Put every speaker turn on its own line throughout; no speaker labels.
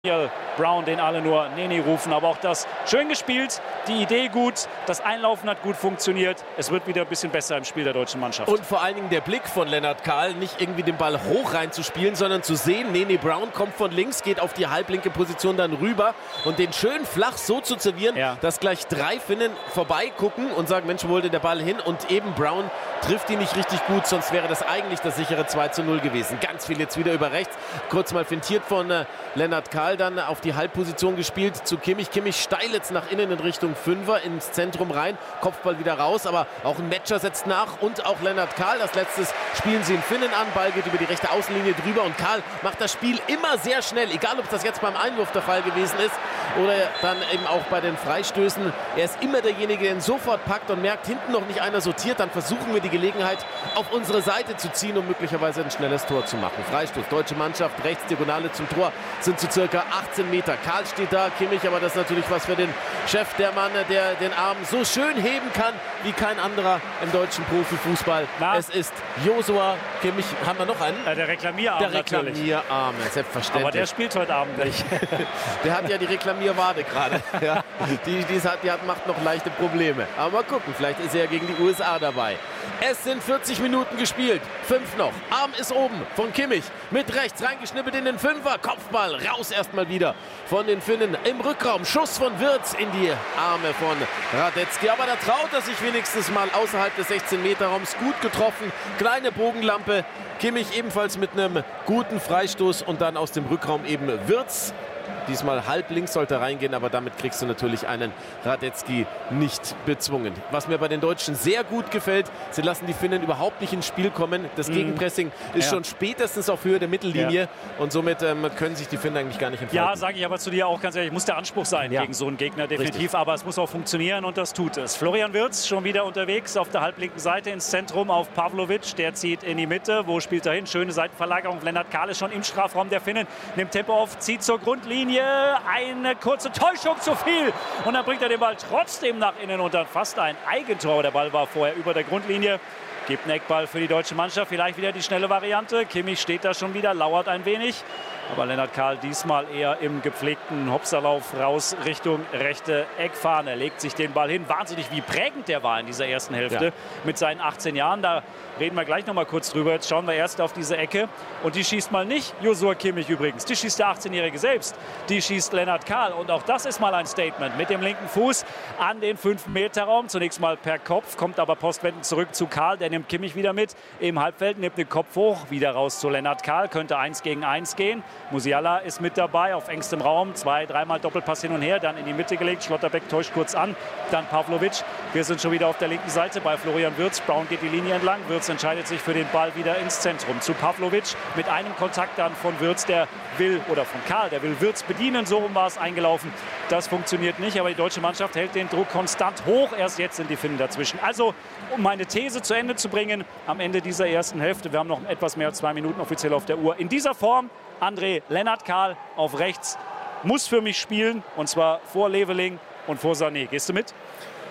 Brown, den alle nur Neni rufen, aber auch das schön gespielt, die Idee gut, das Einlaufen hat gut funktioniert. Es wird wieder ein bisschen besser im Spiel der deutschen Mannschaft.
Und vor allen Dingen der Blick von Lennart Kahl, nicht irgendwie den Ball hoch reinzuspielen, sondern zu sehen, Neni Brown kommt von links, geht auf die halblinke Position dann rüber und den schön flach so zu servieren, dass gleich 3 Finnen vorbeigucken und sagen, Mensch, wo wollte der Ball hin? Und eben Brown trifft ihn nicht richtig gut, sonst wäre das eigentlich das sichere 2:0 gewesen. Ganz viel jetzt wieder über rechts, kurz mal fintiert von Lennart Kahl, dann auf die Halbposition gespielt zu Kimmich. Kimmich steil jetzt nach innen in Richtung Fünfer, ins Zentrum rein, Kopfball wieder raus, aber auch ein Metscher setzt nach und auch Lennart Kahl. Als letztes spielen sie den Finnen an, Ball geht über die rechte Außenlinie drüber und Kahl macht das Spiel immer sehr schnell, egal ob das jetzt beim Einwurf der Fall gewesen ist oder dann eben auch bei den Freistößen. Er ist immer derjenige, der ihn sofort packt und merkt, hinten noch nicht einer sortiert, dann versuchen wir die Gelegenheit auf unsere Seite zu ziehen, um möglicherweise ein schnelles Tor zu machen. Freistoß, deutsche Mannschaft, rechts Diagonale zum Tor, sind zu circa 18 Meter. Kahl steht da, Kimmich, aber das ist natürlich was für den Chef, der Mann, der den Arm so schön heben kann, wie kein anderer im deutschen Profifußball. Es ist Josua Kimmich. Haben wir noch einen?
Der Reklamierarm.
Der Reklamierarm, selbstverständlich.
Aber der spielt heute Abend nicht.
Der hat ja die Reklamierwade gerade. Ja, die macht noch leichte Probleme. Aber mal gucken, vielleicht ist er gegen die USA dabei. Es sind 40 Minuten gespielt. 5 noch. Arm ist oben von Kimmich. Mit rechts reingeschnippelt in den Fünfer. Kopfball raus erstmal wieder von den Finnen im Rückraum. Schuss von Wirtz in die Arme von Radetzky. Aber da traut er sich wenigstens mal außerhalb des 16-Meter-Raums. Gut getroffen. Kleine Bogenlampe. Kimmich ebenfalls mit einem guten Freistoß und dann aus dem Rückraum eben Wirtz. Diesmal halb links sollte reingehen, aber damit kriegst du natürlich einen Radetzky nicht bezwungen. Was mir bei den Deutschen sehr gut gefällt, sie lassen die Finnen überhaupt nicht ins Spiel kommen. Das Gegenpressing ist schon spätestens auf Höhe der Mittellinie und somit können sich die Finnen eigentlich gar nicht entfalten.
Ja, sage ich aber zu dir auch ganz ehrlich, muss der Anspruch sein gegen so einen Gegner definitiv, richtig. Aber es muss auch funktionieren und das tut es. Florian Wirtz schon wieder unterwegs auf der halblinken Seite ins Zentrum auf Pavlovic, der zieht in die Mitte. Wo spielt er hin? Schöne Seitenverlagerung. Lennart Kahl ist schon im Strafraum der Finnen, nimmt Tempo auf, zieht zur Grundlinie. Eine kurze Täuschung zu viel. Und dann bringt er den Ball trotzdem nach innen und dann fast ein Eigentor. Der Ball war vorher über der Grundlinie. Gibt einen Eckball für die deutsche Mannschaft. Vielleicht wieder die schnelle Variante. Kimmich steht da schon wieder, lauert ein wenig. Aber Lennart Kahl diesmal eher im gepflegten Hopserlauf raus Richtung rechte Eckfahne. Legt sich den Ball hin. Wahnsinnig, wie prägend der war in dieser ersten Hälfte mit seinen 18 Jahren. Da reden wir gleich noch mal kurz drüber. Jetzt schauen wir erst auf diese Ecke. Und die schießt mal nicht Josua Kimmich übrigens. Die schießt der 18-Jährige selbst. Die schießt Lennart Kahl. Und auch das ist mal ein Statement. Mit dem linken Fuß an den 5-Meter-Raum. Zunächst mal per Kopf, kommt aber postwendend zurück zu Kahl. Der nimmt Kimmich wieder mit im Halbfeld, nimmt den Kopf hoch, wieder raus zu Lennart Kahl. Könnte 1 gegen 1 gehen. Musiala ist mit dabei, auf engstem Raum. 2-, 3-mal Doppelpass hin und her, dann in die Mitte gelegt. Schlotterbeck täuscht kurz an. Dann Pavlovic. Wir sind schon wieder auf der linken Seite bei Florian Wirtz. Brown geht die Linie entlang. Wirtz entscheidet sich für den Ball wieder ins Zentrum. Zu Pavlovic mit einem Kontakt dann von Wirtz, der will, oder von Kahl, der will Wirtz bedienen. So rum war es eingelaufen. Das funktioniert nicht, aber die deutsche Mannschaft hält den Druck konstant hoch. Erst jetzt sind die Finnen dazwischen. Also, um meine These zu Ende zu bringen, am Ende dieser ersten Hälfte, wir haben noch etwas mehr als 2 Minuten offiziell auf der Uhr. In dieser Form, André, Lennart Kahl auf rechts muss für mich spielen, und zwar vor Leveling und vor Sané. Gehst du mit?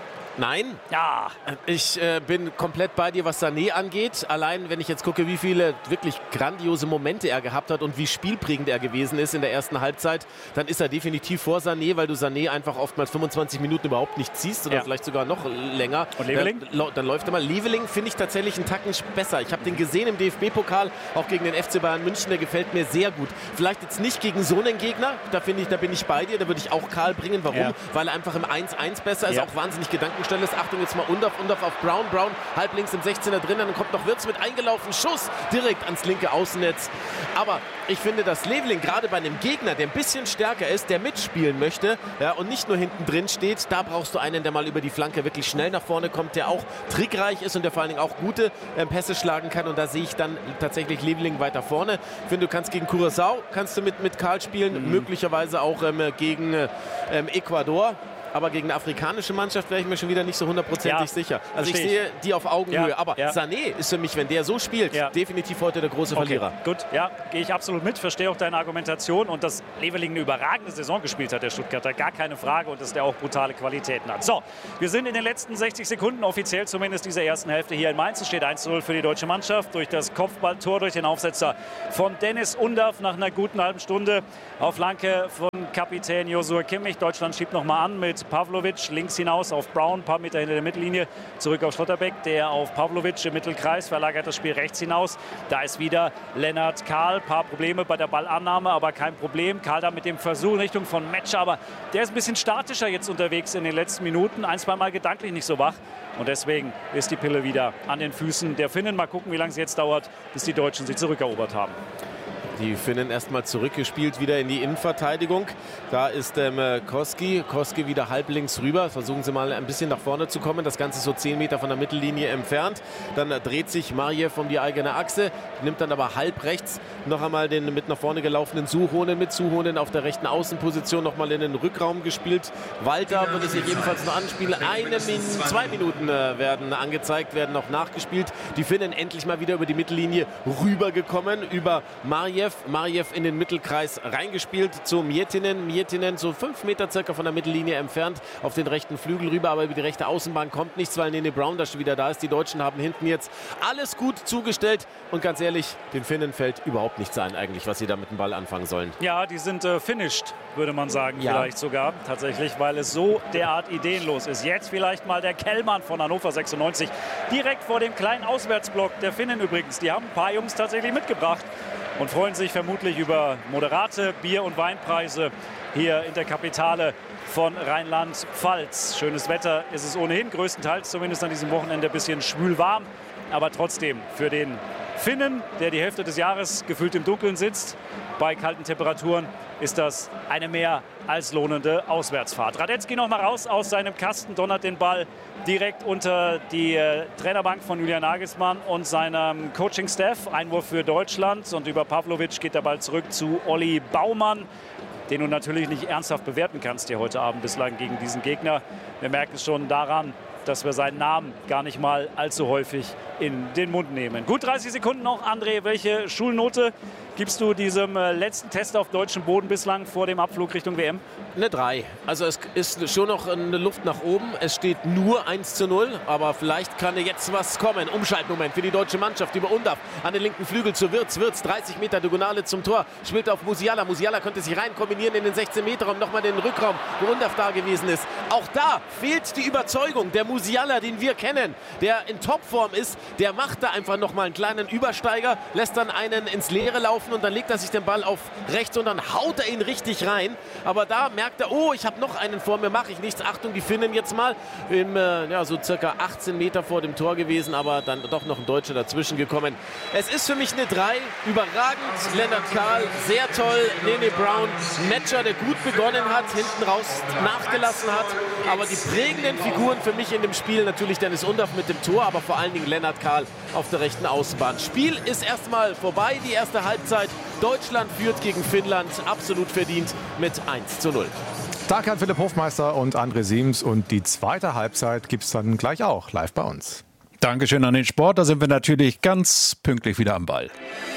Nein.
Ja.
Ich bin komplett bei dir, was Sané angeht. Allein, wenn ich jetzt gucke, wie viele wirklich grandiose Momente er gehabt hat und wie spielprägend er gewesen ist in der ersten Halbzeit, dann ist er definitiv vor Sané, weil du Sané einfach oftmals 25 Minuten überhaupt nicht ziehst oder vielleicht sogar noch länger.
Und Leveling?
Dann läuft er mal. Leveling finde ich tatsächlich einen Tacken besser. Ich habe den gesehen im DFB-Pokal, auch gegen den FC Bayern München. Der gefällt mir sehr gut. Vielleicht jetzt nicht gegen so einen Gegner. Da bin ich bei dir. Da würde ich auch Kahl bringen. Warum? Ja. Weil er einfach im 1-1 besser ist. Auch wahnsinnig gedankenständig. Achtung, jetzt mal Undorf auf Brown. Brown halb links im 16er drin. Dann kommt noch Wirtz mit eingelaufen. Schuss direkt ans linke Außennetz. Aber ich finde, dass Leveling gerade bei einem Gegner, der ein bisschen stärker ist, der mitspielen möchte und nicht nur hinten drin steht, da brauchst du einen, der mal über die Flanke wirklich schnell nach vorne kommt, der auch trickreich ist und der vor allen Dingen auch gute Pässe schlagen kann. Und da sehe ich dann tatsächlich Leveling weiter vorne. Ich finde, du kannst gegen Curaçao mit Kahl spielen, möglicherweise auch gegen Ecuador. aber gegen eine afrikanische Mannschaft wäre ich mir schon wieder nicht so hundertprozentig sicher. Also ich sehe die auf Augenhöhe, aber Sané ist für mich, wenn der so spielt, definitiv heute der große Verlierer.
Gut, ja, gehe ich absolut mit, verstehe auch deine Argumentation und dass Leverling eine überragende Saison gespielt hat, der Stuttgarter, gar keine Frage und dass der auch brutale Qualitäten hat. So, wir sind in den letzten 60 Sekunden, offiziell zumindest dieser ersten Hälfte hier in Mainz. Es steht 1:0 für die deutsche Mannschaft durch das Kopfballtor, durch den Aufsetzer von Dennis Undav nach einer guten halben Stunde auf Flanke von Kapitän Joshua Kimmich. Deutschland schiebt nochmal an mit Pavlovic links hinaus auf Brown, ein paar Meter hinter der Mittellinie, zurück auf Schlotterbeck, der auf Pavlovic im Mittelkreis verlagert das Spiel rechts hinaus. Da ist wieder Lennart Kahl, ein paar Probleme bei der Ballannahme, aber kein Problem. Kahl da mit dem Versuch in Richtung von Metscher, aber der ist ein bisschen statischer jetzt unterwegs in den letzten Minuten, ein, zwei Mal gedanklich nicht so wach und deswegen ist die Pille wieder an den Füßen der Finnen. Mal gucken, wie lange es jetzt dauert, bis die Deutschen sie zurückerobert haben.
Die Finnen erstmal zurückgespielt, wieder in die Innenverteidigung. Da ist Koski wieder halblinks rüber. Versuchen sie mal ein bisschen nach vorne zu kommen. Das Ganze so 10 Meter von der Mittellinie entfernt. Dann dreht sich Marjew um die eigene Achse, nimmt dann aber halb rechts noch einmal den mit nach vorne gelaufenen Suhonen mit. Suhonen auf der rechten Außenposition nochmal in den Rückraum gespielt. Walter würde sich ebenfalls noch anspielen. 2 Minuten werden angezeigt, werden noch nachgespielt. Die Finnen endlich mal wieder über die Mittellinie rübergekommen, über Marjew in den Mittelkreis reingespielt zu Miettinen. Miettinen so 5 Meter circa von der Mittellinie entfernt auf den rechten Flügel rüber, aber über die rechte Außenbahn kommt nichts, weil Nene Brown da schon wieder da ist. Die Deutschen haben hinten jetzt alles gut zugestellt und ganz ehrlich, den Finnen fällt überhaupt nichts ein eigentlich, was sie da mit dem Ball anfangen sollen.
Ja, die sind finished, würde man sagen, vielleicht sogar tatsächlich, weil es so derart ideenlos ist. Jetzt vielleicht mal der Kellmann von Hannover 96, direkt vor dem kleinen Auswärtsblock der Finnen übrigens. Die haben ein paar Jungs tatsächlich mitgebracht und freuen sich vermutlich über moderate Bier- und Weinpreise hier in der Kapitale von Rheinland-Pfalz. Schönes Wetter ist es ohnehin, größtenteils zumindest an diesem Wochenende ein bisschen schwül warm. Aber trotzdem für den Finnen, der die Hälfte des Jahres gefühlt im Dunkeln sitzt, bei kalten Temperaturen, ist das eine mehr als lohnende Auswärtsfahrt. Radetzky noch mal raus aus seinem Kasten, donnert den Ball direkt unter die Trainerbank von Julian Nagelsmann und seinem Coaching-Staff. Einwurf für Deutschland und über Pavlovic geht der Ball zurück zu Olli Baumann, den du natürlich nicht ernsthaft bewerten kannst hier heute Abend bislang gegen diesen Gegner. Wir merken es schon daran, dass wir seinen Namen gar nicht mal allzu häufig in den Mund nehmen. Gut 30 Sekunden noch. André, welche Schulnote gibst du diesem letzten Test auf deutschem Boden bislang vor dem Abflug Richtung WM?
Eine 3. Also es ist schon noch eine Luft nach oben. Es steht nur 1:0, aber vielleicht kann jetzt was kommen. Umschaltmoment für die deutsche Mannschaft über Undav an den linken Flügel zu Wirtz. Wirtz 30 Meter Diagonale zum Tor, spielt auf Musiala. Musiala könnte sich rein kombinieren in den 16-Meter-Raum, nochmal den Rückraum, wo Undav da gewesen ist. Auch da fehlt die Überzeugung. Der Musiala, den wir kennen, der in Topform ist, der macht da einfach nochmal einen kleinen Übersteiger, lässt dann einen ins Leere laufen und dann legt er sich den Ball auf rechts und dann haut er ihn richtig rein. Aber da merkt er, oh, ich habe noch einen vor mir, mache ich nichts. Achtung, die Finnen jetzt mal so circa 18 Meter vor dem Tor gewesen, aber dann doch noch ein Deutscher dazwischen gekommen. Es ist für mich eine 3, überragend. Lennart Kahl, sehr toll. Nene Brown, Metscher, der gut begonnen hat, hinten raus nachgelassen hat. Aber die prägenden Figuren für mich in dem Spiel natürlich Dennis Undav mit dem Tor, aber vor allen Dingen Lennart Kahl auf der rechten Außenbahn. Spiel ist erstmal vorbei, die erste Halbzeit. Deutschland führt gegen Finnland, absolut verdient mit 1:0.
Danke an Philipp Hofmeister und André Siems. Und die zweite Halbzeit gibt es dann gleich auch live bei uns.
Dankeschön an den Sport. Da sind wir natürlich ganz pünktlich wieder am Ball.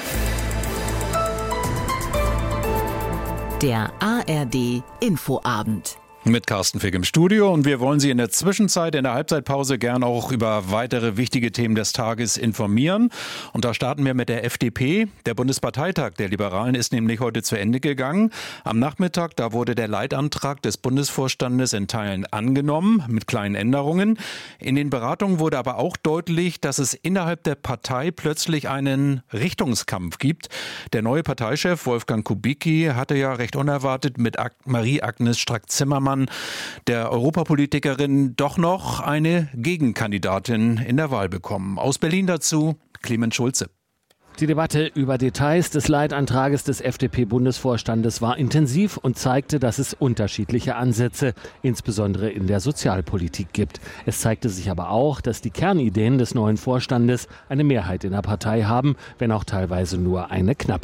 Der ARD Infoabend.
Mit Carsten Fick im Studio und wir wollen Sie in der Zwischenzeit, in der Halbzeitpause gern auch über weitere wichtige Themen des Tages informieren. Und da starten wir mit der FDP. Der Bundesparteitag der Liberalen ist nämlich heute zu Ende gegangen. Am Nachmittag, da wurde der Leitantrag des Bundesvorstandes in Teilen angenommen, mit kleinen Änderungen. In den Beratungen wurde aber auch deutlich, dass es innerhalb der Partei plötzlich einen Richtungskampf gibt. Der neue Parteichef Wolfgang Kubicki hatte ja recht unerwartet mit Marie-Agnes Strack-Zimmermann, der Europapolitikerin, doch noch eine Gegenkandidatin in der Wahl bekommen. Aus Berlin dazu Clemens Schulze.
Die Debatte über Details des Leitantrages des FDP-Bundesvorstandes war intensiv und zeigte, dass es unterschiedliche Ansätze, insbesondere in der Sozialpolitik, gibt. Es zeigte sich aber auch, dass die Kernideen des neuen Vorstandes eine Mehrheit in der Partei haben, wenn auch teilweise nur eine knappe.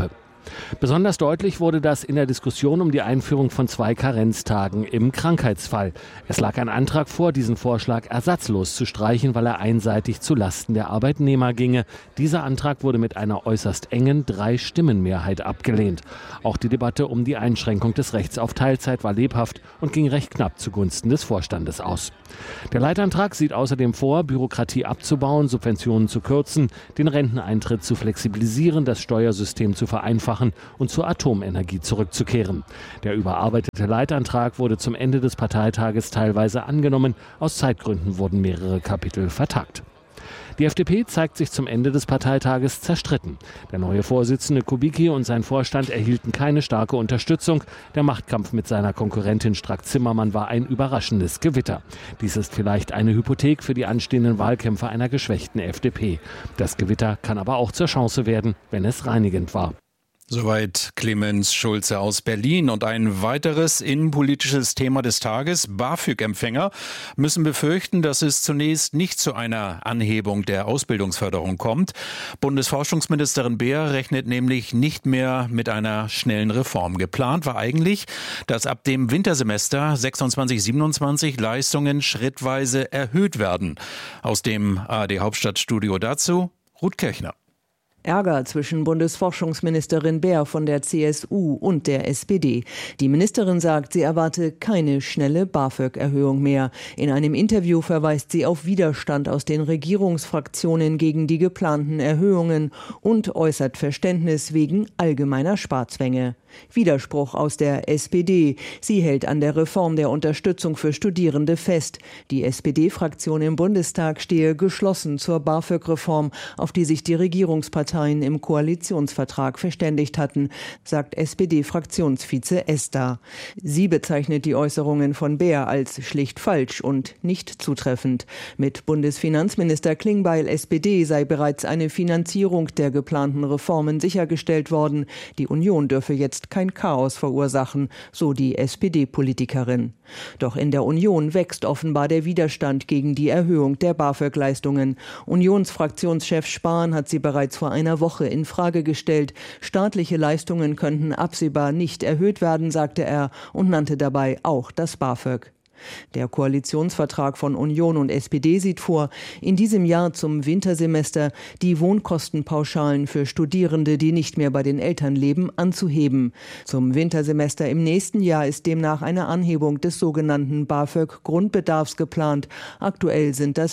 Besonders deutlich wurde das in der Diskussion um die Einführung von 2 Karenztagen im Krankheitsfall. Es lag ein Antrag vor, diesen Vorschlag ersatzlos zu streichen, weil er einseitig zu Lasten der Arbeitnehmer ginge. Dieser Antrag wurde mit einer äußerst engen 3-Stimmen-Mehrheit abgelehnt. Auch die Debatte um die Einschränkung des Rechts auf Teilzeit war lebhaft und ging recht knapp zugunsten des Vorstandes aus. Der Leitantrag sieht außerdem vor, Bürokratie abzubauen, Subventionen zu kürzen, den Renteneintritt zu flexibilisieren, das Steuersystem zu vereinfachen und zur Atomenergie zurückzukehren. Der überarbeitete Leitantrag wurde zum Ende des Parteitages teilweise angenommen. Aus Zeitgründen wurden mehrere Kapitel vertagt. Die FDP zeigt sich zum Ende des Parteitages zerstritten. Der neue Vorsitzende Kubicki und sein Vorstand erhielten keine starke Unterstützung. Der Machtkampf mit seiner Konkurrentin Strack-Zimmermann war ein überraschendes Gewitter. Dies ist vielleicht eine Hypothek für die anstehenden Wahlkämpfe einer geschwächten FDP. Das Gewitter kann aber auch zur Chance werden, wenn es reinigend war.
Soweit Clemens Schulze aus Berlin. Und ein weiteres innenpolitisches Thema des Tages. BAföG-Empfänger müssen befürchten, dass es zunächst nicht zu einer Anhebung der Ausbildungsförderung kommt. Bundesforschungsministerin Beer rechnet nämlich nicht mehr mit einer schnellen Reform. Geplant war eigentlich, dass ab dem Wintersemester 26/27 Leistungen schrittweise erhöht werden. Aus dem ARD-Hauptstadtstudio dazu Ruth Kirchner.
Ärger zwischen Bundesforschungsministerin Beer von der CSU und der SPD. Die Ministerin sagt, sie erwarte keine schnelle BAföG-Erhöhung mehr. In einem Interview verweist sie auf Widerstand aus den Regierungsfraktionen gegen die geplanten Erhöhungen und äußert Verständnis wegen allgemeiner Sparzwänge. Widerspruch aus der SPD. Sie hält an der Reform der Unterstützung für Studierende fest. Die SPD-Fraktion im Bundestag stehe geschlossen zur BAföG-Reform, auf die sich die Regierungsparteien im Koalitionsvertrag verständigt hatten, sagt SPD-Fraktionsvize Ester. Sie bezeichnet die Äußerungen von Beer als schlicht falsch und nicht zutreffend. Mit Bundesfinanzminister Klingbeil SPD sei bereits eine Finanzierung der geplanten Reformen sichergestellt worden. Die Union dürfe jetzt kein Chaos verursachen, so die SPD-Politikerin. Doch in der Union wächst offenbar der Widerstand gegen die Erhöhung der BAföG-Leistungen. Unionsfraktionschef Spahn hat sie bereits vor einer Woche in Frage gestellt. Staatliche Leistungen könnten absehbar nicht erhöht werden, sagte er und nannte dabei auch das BAföG. Der Koalitionsvertrag von Union und SPD sieht vor, in diesem Jahr zum Wintersemester die Wohnkostenpauschalen für Studierende, die nicht mehr bei den Eltern leben, anzuheben. Zum Wintersemester im nächsten Jahr ist demnach eine Anhebung des sogenannten BAföG-Grundbedarfs geplant. Aktuell sind das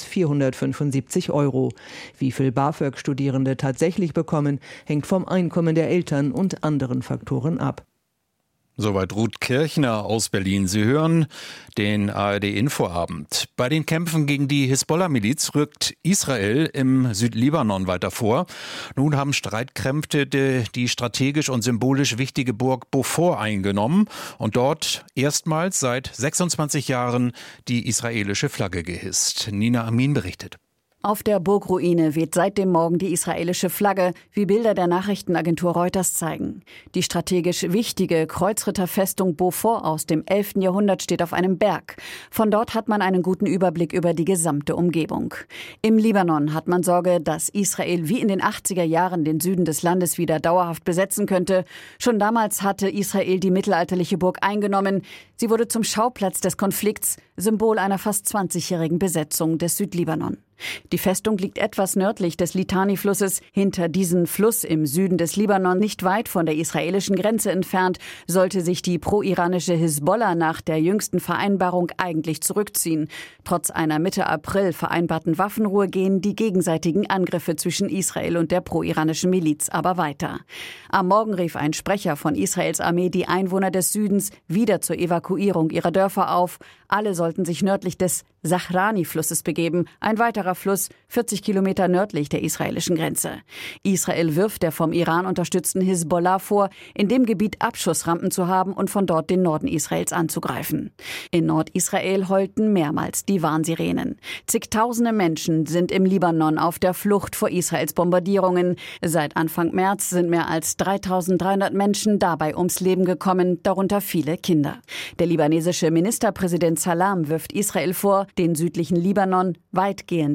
475 €. Wie viel BAföG Studierende tatsächlich bekommen, hängt vom Einkommen der Eltern und anderen Faktoren ab.
Soweit Ruth Kirchner aus Berlin. Sie hören den ARD-Infoabend. Bei den Kämpfen gegen die Hisbollah-Miliz rückt Israel im Südlibanon weiter vor. Nun haben Streitkräfte die strategisch und symbolisch wichtige Burg Beaufort eingenommen und dort erstmals seit 26 Jahren die israelische Flagge gehisst. Nina Amin berichtet.
Auf der Burgruine weht seit dem Morgen die israelische Flagge, wie Bilder der Nachrichtenagentur Reuters zeigen. Die strategisch wichtige Kreuzritterfestung Beaufort aus dem 11. Jahrhundert steht auf einem Berg. Von dort hat man einen guten Überblick über die gesamte Umgebung. Im Libanon hat man Sorge, dass Israel wie in den 80er Jahren den Süden des Landes wieder dauerhaft besetzen könnte. Schon damals hatte Israel die mittelalterliche Burg eingenommen. Sie wurde zum Schauplatz des Konflikts, Symbol einer fast 20-jährigen Besetzung des Südlibanon. Die Festung liegt etwas nördlich des Litani-Flusses. Hinter diesem Fluss im Süden des Libanon, nicht weit von der israelischen Grenze entfernt, sollte sich die pro-iranische Hisbollah nach der jüngsten Vereinbarung eigentlich zurückziehen. Trotz einer Mitte April vereinbarten Waffenruhe gehen die gegenseitigen Angriffe zwischen Israel und der pro-iranischen Miliz aber weiter. Am Morgen rief ein Sprecher von Israels Armee die Einwohner des Südens wieder zur Evakuierung ihrer Dörfer auf. Alle sollten sich nördlich des Zahrani-Flusses begeben, ein weiterer Fluss 40 Kilometer nördlich der israelischen Grenze. Israel wirft der vom Iran unterstützten Hisbollah vor, in dem Gebiet Abschussrampen zu haben und von dort den Norden Israels anzugreifen. In Nordisrael heulten mehrmals die Warnsirenen. Zigtausende Menschen sind im Libanon auf der Flucht vor Israels Bombardierungen. Seit Anfang März sind mehr als 3.300 Menschen dabei ums Leben gekommen, darunter viele Kinder. Der libanesische Ministerpräsident Salam wirft Israel vor, den südlichen Libanon weitgehend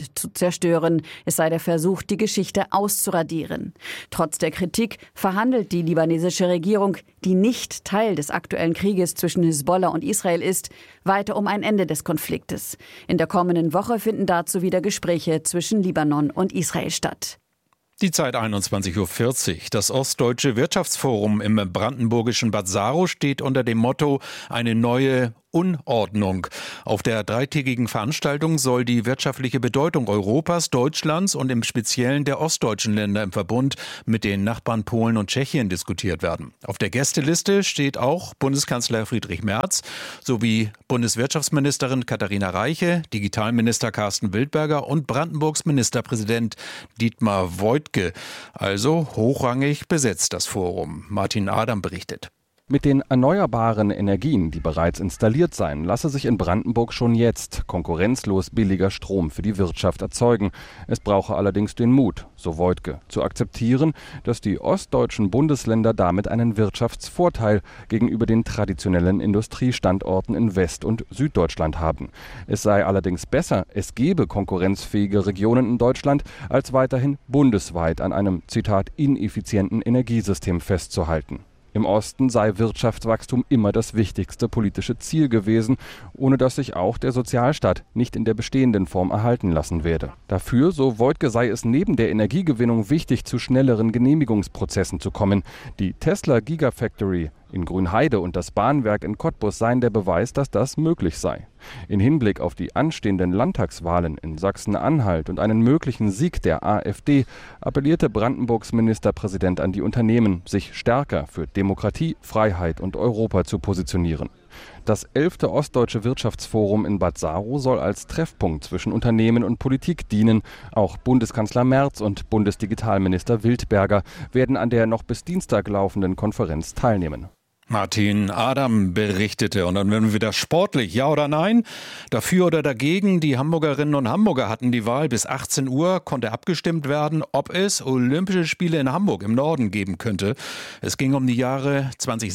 Monument zu zerstören. Es sei der Versuch, die Geschichte auszuradieren. Trotz der Kritik verhandelt die libanesische Regierung, die nicht Teil des aktuellen Krieges zwischen Hisbollah und Israel ist, weiter um ein Ende des Konfliktes. In der kommenden Woche finden dazu wieder Gespräche zwischen Libanon und Israel statt.
Die Zeit 21:40 Uhr. Das Ostdeutsche Wirtschaftsforum im brandenburgischen Bad Saro steht unter dem Motto eine neue Unordnung. Auf der dreitägigen Veranstaltung soll die wirtschaftliche Bedeutung Europas, Deutschlands und im Speziellen der ostdeutschen Länder im Verbund mit den Nachbarn Polen und Tschechien diskutiert werden. Auf der Gästeliste steht auch Bundeskanzler Friedrich Merz sowie Bundeswirtschaftsministerin Katharina Reiche, Digitalminister Carsten Wildberger und Brandenburgs Ministerpräsident Dietmar Woidke. Also hochrangig besetzt das Forum. Martin Adam berichtet.
Mit den erneuerbaren Energien, die bereits installiert seien, lasse sich in Brandenburg schon jetzt konkurrenzlos billiger Strom für die Wirtschaft erzeugen. Es brauche allerdings den Mut, so Woidke, zu akzeptieren, dass die ostdeutschen Bundesländer damit einen Wirtschaftsvorteil gegenüber den traditionellen Industriestandorten in West- und Süddeutschland haben. Es sei allerdings besser, es gebe konkurrenzfähige Regionen in Deutschland, als weiterhin bundesweit an einem, Zitat, ineffizienten Energiesystem festzuhalten. Im Osten sei Wirtschaftswachstum immer das wichtigste politische Ziel gewesen, ohne dass sich auch der Sozialstaat nicht in der bestehenden Form erhalten lassen werde. Dafür, so Woidke, sei es neben der Energiegewinnung wichtig, zu schnelleren Genehmigungsprozessen zu kommen. Die Tesla Gigafactory in Grünheide und das Bahnwerk in Cottbus seien der Beweis, dass das möglich sei. In Hinblick auf die anstehenden Landtagswahlen in Sachsen-Anhalt und einen möglichen Sieg der AfD appellierte Brandenburgs Ministerpräsident an die Unternehmen, sich stärker für Demokratie, Freiheit und Europa zu positionieren. Das 11. Ostdeutsche Wirtschaftsforum in Bad Saro soll als Treffpunkt zwischen Unternehmen und Politik dienen. Auch Bundeskanzler Merz und Bundesdigitalminister Wildberger werden an der noch bis Dienstag laufenden Konferenz teilnehmen.
Martin Adam berichtete. Und dann werden wir wieder sportlich. Ja oder nein? Dafür oder dagegen? Die Hamburgerinnen und Hamburger hatten die Wahl. Bis 18 Uhr konnte abgestimmt werden, ob es Olympische Spiele in Hamburg im Norden geben könnte. Es ging um die Jahre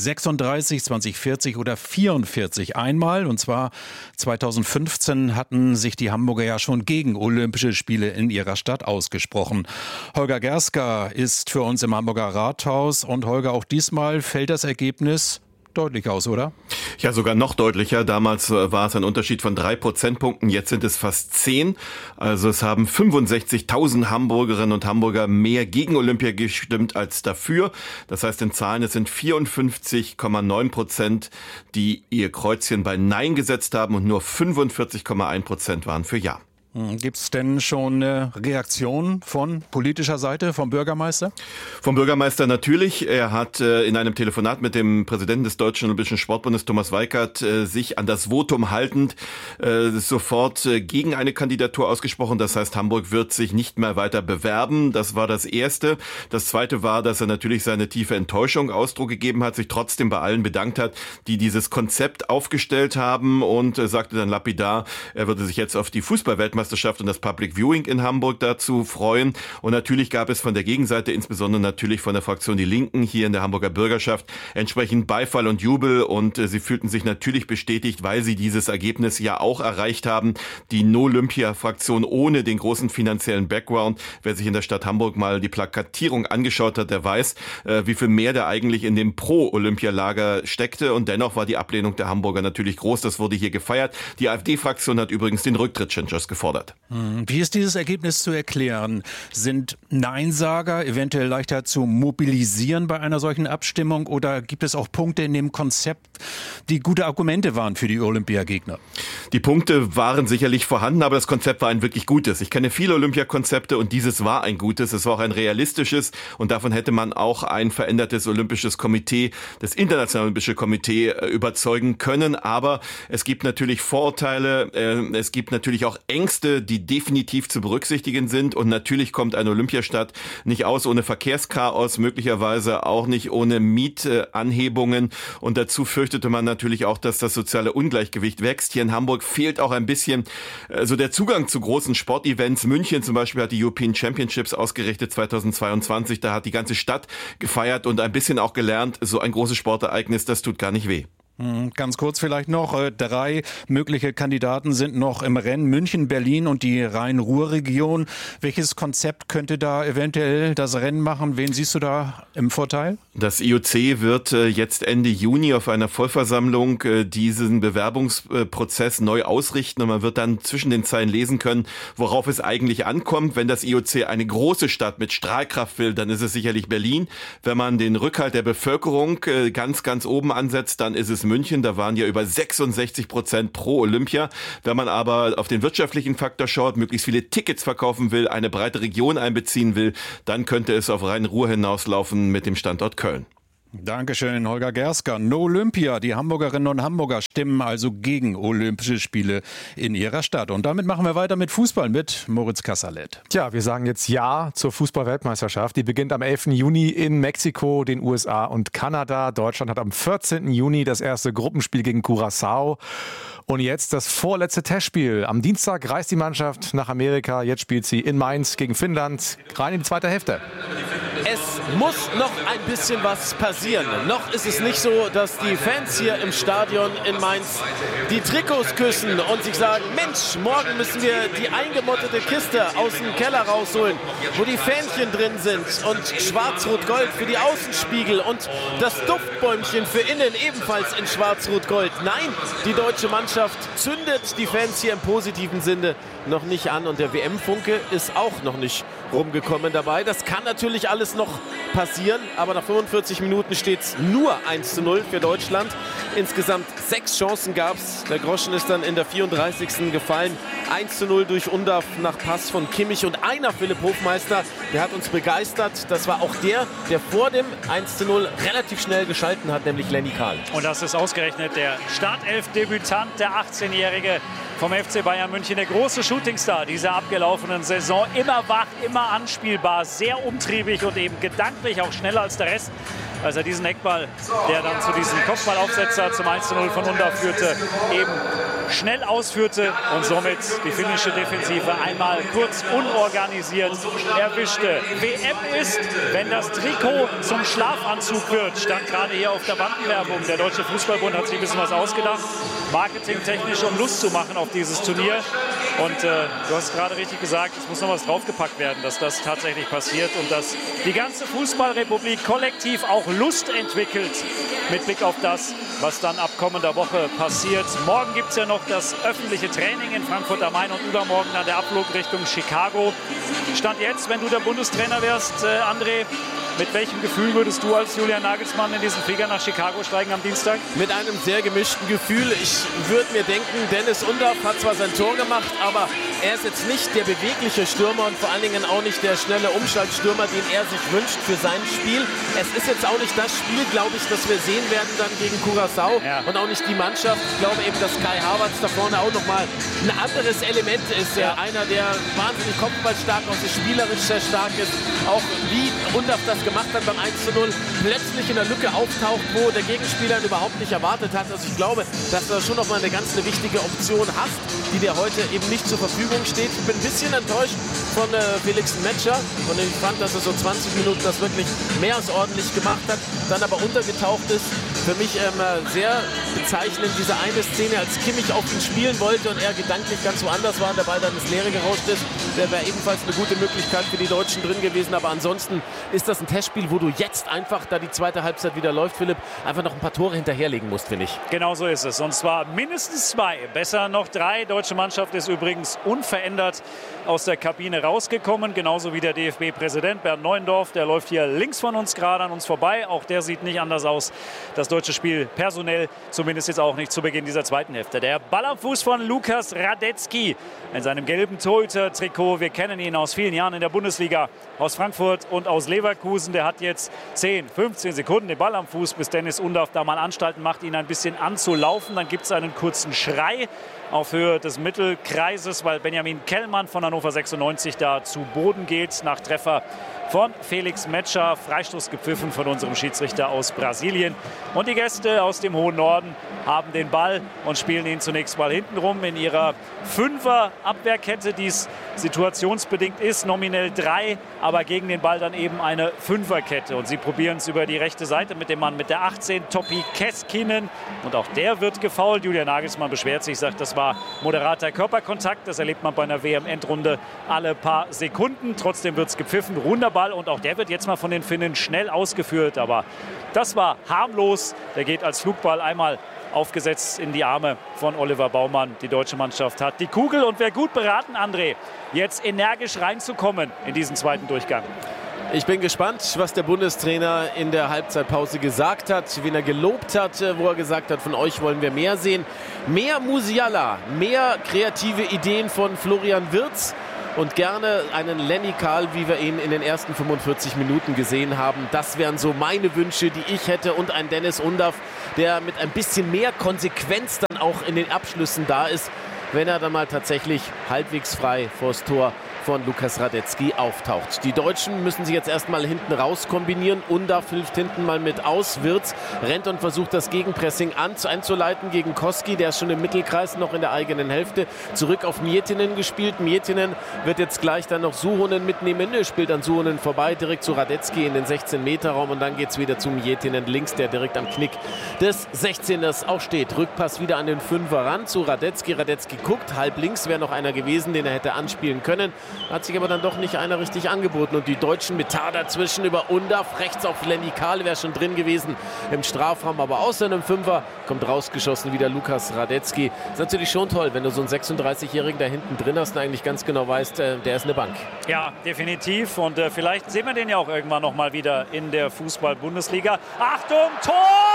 2036, 2040 oder 44 einmal. Und zwar 2015 hatten sich die Hamburger ja schon gegen Olympische Spiele in ihrer Stadt ausgesprochen. Holger Gerska ist für uns im Hamburger Rathaus. Und Holger, auch diesmal fällt das Ergebnis deutlich aus, oder?
Ja, sogar noch deutlicher. Damals war es ein Unterschied von 3 Prozentpunkten, jetzt sind es fast 10. Also es haben 65.000 Hamburgerinnen und Hamburger mehr gegen Olympia gestimmt als dafür. Das heißt in Zahlen, es sind 54,9%, die ihr Kreuzchen bei Nein gesetzt haben und nur 45,1% waren für Ja.
Gibt es denn schon eine Reaktion von politischer Seite, vom Bürgermeister?
Vom Bürgermeister natürlich. Er hat in einem Telefonat mit dem Präsidenten des Deutschen Olympischen Sportbundes, Thomas Weikert, sich an das Votum haltend sofort gegen eine Kandidatur ausgesprochen. Das heißt, Hamburg wird sich nicht mehr weiter bewerben. Das war das Erste. Das Zweite war, dass er natürlich seine tiefe Enttäuschung Ausdruck gegeben hat, sich trotzdem bei allen bedankt hat, die dieses Konzept aufgestellt haben und sagte dann lapidar, er würde sich jetzt auf die Fußball-Weltmeisterschaft und das Public Viewing in Hamburg dazu freuen. Und natürlich gab es von der Gegenseite, insbesondere natürlich von der Fraktion Die Linken hier in der Hamburger Bürgerschaft, entsprechend Beifall und Jubel. Und sie fühlten sich natürlich bestätigt, weil sie dieses Ergebnis ja auch erreicht haben. Die No-Olympia-Fraktion ohne den großen finanziellen Background. Wer sich in der Stadt Hamburg mal die Plakatierung angeschaut hat, der weiß, wie viel mehr da eigentlich in dem Pro-Olympia-Lager steckte. Und dennoch war die Ablehnung der Hamburger natürlich groß. Das wurde hier gefeiert. Die AfD-Fraktion hat übrigens den Rücktritt Tschentschers gefordert.
Wie ist dieses Ergebnis zu erklären? Sind Neinsager eventuell leichter zu mobilisieren bei einer solchen Abstimmung oder gibt es auch Punkte in dem Konzept, die gute Argumente waren für die Olympiagegner?
Die Punkte waren sicherlich vorhanden, aber das Konzept war ein wirklich gutes. Ich kenne viele Olympiakonzepte und dieses war ein gutes. Es war auch ein realistisches und davon hätte man auch ein verändertes Olympisches Komitee, das Internationale Olympische Komitee, überzeugen können. Aber es gibt natürlich Vorurteile, es gibt natürlich auch Ängste, die definitiv zu berücksichtigen sind. Und natürlich kommt eine Olympiastadt nicht aus ohne Verkehrschaos, möglicherweise auch nicht ohne Mietanhebungen. Und dazu fürchtete man natürlich auch, dass das soziale Ungleichgewicht wächst. Hier in Hamburg fehlt auch ein bisschen so der Zugang zu großen Sportevents. München zum Beispiel hat die European Championships ausgerichtet 2022. Da hat die ganze Stadt gefeiert und ein bisschen auch gelernt, so ein großes Sportereignis, das tut gar nicht weh.
Ganz kurz vielleicht noch, 3 mögliche Kandidaten sind noch im Rennen, München, Berlin und die Rhein-Ruhr-Region. Welches Konzept könnte da eventuell das Rennen machen? Wen siehst du da im Vorteil?
Das IOC wird jetzt Ende Juni auf einer Vollversammlung diesen Bewerbungsprozess neu ausrichten und man wird dann zwischen den Zeilen lesen können, worauf es eigentlich ankommt. Wenn das IOC eine große Stadt mit Strahlkraft will, dann ist es sicherlich Berlin. Wenn man den Rückhalt der Bevölkerung ganz, ganz oben ansetzt, dann ist es München, da waren ja über 66% pro Olympia. Wenn man aber auf den wirtschaftlichen Faktor schaut, möglichst viele Tickets verkaufen will, eine breite Region einbeziehen will, dann könnte es auf Rhein-Ruhr hinauslaufen mit dem Standort Köln.
Dankeschön, Holger Gersker. No Olympia. Die Hamburgerinnen und Hamburger stimmen also gegen Olympische Spiele in ihrer Stadt. Und damit machen wir weiter mit Fußball mit Moritz Kasserlet.
Tja, wir sagen jetzt Ja zur Fußball-Weltmeisterschaft. Die beginnt am 11. Juni in Mexiko, den USA und Kanada. Deutschland hat am 14. Juni das erste Gruppenspiel gegen Curaçao. Und jetzt das vorletzte Testspiel. Am Dienstag reist die Mannschaft nach Amerika. Jetzt spielt sie in Mainz gegen Finnland. Rein in die zweite Hälfte.
Es muss noch ein bisschen was passieren. Noch ist es nicht so, dass die Fans hier im Stadion in Mainz die Trikots küssen und sich sagen, Mensch, morgen müssen wir die eingemottete Kiste aus dem Keller rausholen, wo die Fähnchen drin sind und Schwarz-Rot-Gold für die Außenspiegel und das Duftbäumchen für innen ebenfalls in Schwarz-Rot-Gold. Nein, die deutsche Mannschaft zündet die Fans hier im positiven Sinne noch nicht an und der WM-Funke ist auch noch nicht rumgekommen dabei. Das kann natürlich alles noch passieren, aber nach 45 Minuten steht es nur 1:0 für Deutschland. Insgesamt 6 Chancen gab es. Der Groschen ist dann in der 34. gefallen. 1:0 durch Undav nach Pass von Kimmich und einer Philipp Hofmeister, der hat uns begeistert. Das war auch der vor dem 1:0 relativ schnell geschalten hat, nämlich Lenny Kahl.
Und das ist ausgerechnet der Startelf-Debütant, der 18-Jährige vom FC Bayern München, der große Shootingstar dieser abgelaufenen Saison. Immer wach, immer anspielbar, sehr umtriebig und eben gedanklich auch schneller als der Rest. Als er diesen Eckball, der dann zu diesem Kopfballaufsetzer zum 1:0 von Undav führte, eben schnell ausführte und somit die finnische Defensive einmal kurz unorganisiert erwischte. WM ist, wenn das Trikot zum Schlafanzug wird, stand gerade hier auf der Bandenwerbung. Der Deutsche Fußballbund hat sich ein bisschen was ausgedacht, marketingtechnisch, um Lust zu machen auf dieses Turnier. Und du hast gerade richtig gesagt, es muss noch was draufgepackt werden, dass das tatsächlich passiert und dass die ganze Fußballrepublik kollektiv auch Lust entwickelt mit Blick auf das, was dann ab kommender Woche passiert. Morgen gibt es ja noch das öffentliche Training in Frankfurt am Main und übermorgen dann der Abflug Richtung Chicago. Stand jetzt, wenn du der Bundestrainer wärst, André, mit welchem Gefühl würdest du als Julian Nagelsmann in diesen Flieger nach Chicago steigen am Dienstag?
Mit einem sehr gemischten Gefühl. Ich würde mir denken, Dennis Undav hat zwar sein Tor gemacht, aber er ist jetzt nicht der bewegliche Stürmer und vor allen Dingen auch nicht der schnelle Umschaltstürmer, den er sich wünscht für sein Spiel. Es ist jetzt auch nicht das Spiel, glaube ich, das wir sehen werden dann gegen Curaçao und auch nicht die Mannschaft. Ich glaube eben, dass Kai Havertz da vorne auch nochmal ein anderes Element ist. Einer, der wahnsinnig kopfballstark und spielerisch sehr stark ist. Auch wie Undav das gemacht hat beim 1:0, plötzlich in der Lücke auftaucht, wo der Gegenspieler ihn überhaupt nicht erwartet hat. Also ich glaube, dass du schon noch mal eine ganz wichtige Option hast, die dir heute eben nicht zur Verfügung steht. Ich bin ein bisschen enttäuscht von Felix Metscher und ich fand, dass er so 20 Minuten das wirklich mehr als ordentlich gemacht hat, dann aber untergetaucht ist. Für mich sehr bezeichnend diese eine Szene, als Kimmich auf ihn spielen wollte und er gedanklich ganz woanders war und der Ball dann ins Leere gerauscht ist. Der wäre ebenfalls eine gute Möglichkeit für die Deutschen drin gewesen, aber ansonsten ist das ein Testspiel, wo du jetzt einfach, da die zweite Halbzeit wieder läuft, Philipp, einfach noch ein paar Tore hinterherlegen musst, finde ich.
Genau so ist es. Und zwar mindestens 2, besser noch 3. Deutsche Mannschaft ist übrigens unverändert aus der Kabine rausgekommen, genauso wie der DFB-Präsident Bernd Neuendorf. Der läuft hier links von uns gerade an uns vorbei. Auch der sieht nicht anders aus. Das deutsche Spiel personell zumindest jetzt auch nicht zu Beginn dieser zweiten Hälfte. Der Ball am Fuß von Lukas Radetzky in seinem gelben Torhüter-Trikot. Wir kennen ihn aus vielen Jahren in der Bundesliga, aus Frankfurt und aus Leverkusen. Der hat jetzt 10, 15 Sekunden den Ball am Fuß, bis Dennis Undav da mal Anstalten macht, ihn ein bisschen anzulaufen. Dann gibt es einen kurzen Schrei auf Höhe des Mittelkreises, weil Benjamin Kellmann von Hannover 96 da zu Boden geht nach Treffer von Felix Metscher. Freistoß gepfiffen von unserem Schiedsrichter aus Brasilien. Und die Gäste aus dem hohen Norden haben den Ball und spielen ihn zunächst mal hintenrum in ihrer 5er-Abwehrkette, die es situationsbedingt ist, nominell 3, aber gegen den Ball dann eben eine 5er-Kette. Und sie probieren es über die rechte Seite mit dem Mann mit der 18, Topi Keskinen. Und auch der wird gefoult. Julian Nagelsmann beschwert sich, sagt, das war moderater Körperkontakt. Das erlebt man bei einer WM-Endrunde alle paar Sekunden. Trotzdem wird es gepfiffen. Runder Ball und auch der wird jetzt mal von den Finnen schnell ausgeführt. Aber das war harmlos. Der geht als Flugball einmal aufgesetzt in die Arme von Oliver Baumann. Die deutsche Mannschaft hat die Kugel und wäre gut beraten, André, jetzt energisch reinzukommen in diesen zweiten Durchgang.
Ich bin gespannt, was der Bundestrainer in der Halbzeitpause gesagt hat, wen er gelobt hat, wo er gesagt hat, von euch wollen wir mehr sehen. Mehr Musiala, mehr kreative Ideen von Florian Wirtz. Und gerne einen Lenny Kahl, wie wir ihn in den ersten 45 Minuten gesehen haben. Das wären so meine Wünsche, die ich hätte. Und ein Dennis Undaff, der mit ein bisschen mehr Konsequenz dann auch in den Abschlüssen da ist, wenn er dann mal tatsächlich halbwegs frei vors Tor von Lukas Radetzky auftaucht. Die Deutschen müssen sich jetzt erstmal hinten raus kombinieren. Undaff hilft hinten mal mit aus. Wirtz rennt und versucht das Gegenpressing einzuleiten gegen Koski. Der ist schon im Mittelkreis, noch in der eigenen Hälfte. Zurück auf Miettinen gespielt. Miettinen wird jetzt gleich dann noch Suhonen mitnehmen. Er spielt an Suhonen vorbei, direkt zu Radetzky in den 16-Meter-Raum. Und dann geht es wieder zu Miettinen links, der direkt am Knick des 16ers auch steht. Rückpass wieder an den Fünfer ran zu Radetzky. Radetzky guckt, halb links wäre noch einer gewesen, den er hätte anspielen können. Hat sich aber dann doch nicht einer richtig angeboten. Und die Deutschen mit Tar dazwischen über Undaff. Rechts auf Lenny Kahl, wäre schon drin gewesen im Strafraum. Aber außer einem Fünfer kommt rausgeschossen wieder Lukas Radetzky. Ist natürlich schon toll, wenn du so einen 36-Jährigen da hinten drin hast und eigentlich ganz genau weißt, der ist eine Bank.
Ja, definitiv. Und vielleicht sehen wir den ja auch irgendwann noch mal wieder in der Fußball-Bundesliga. Achtung, Tor!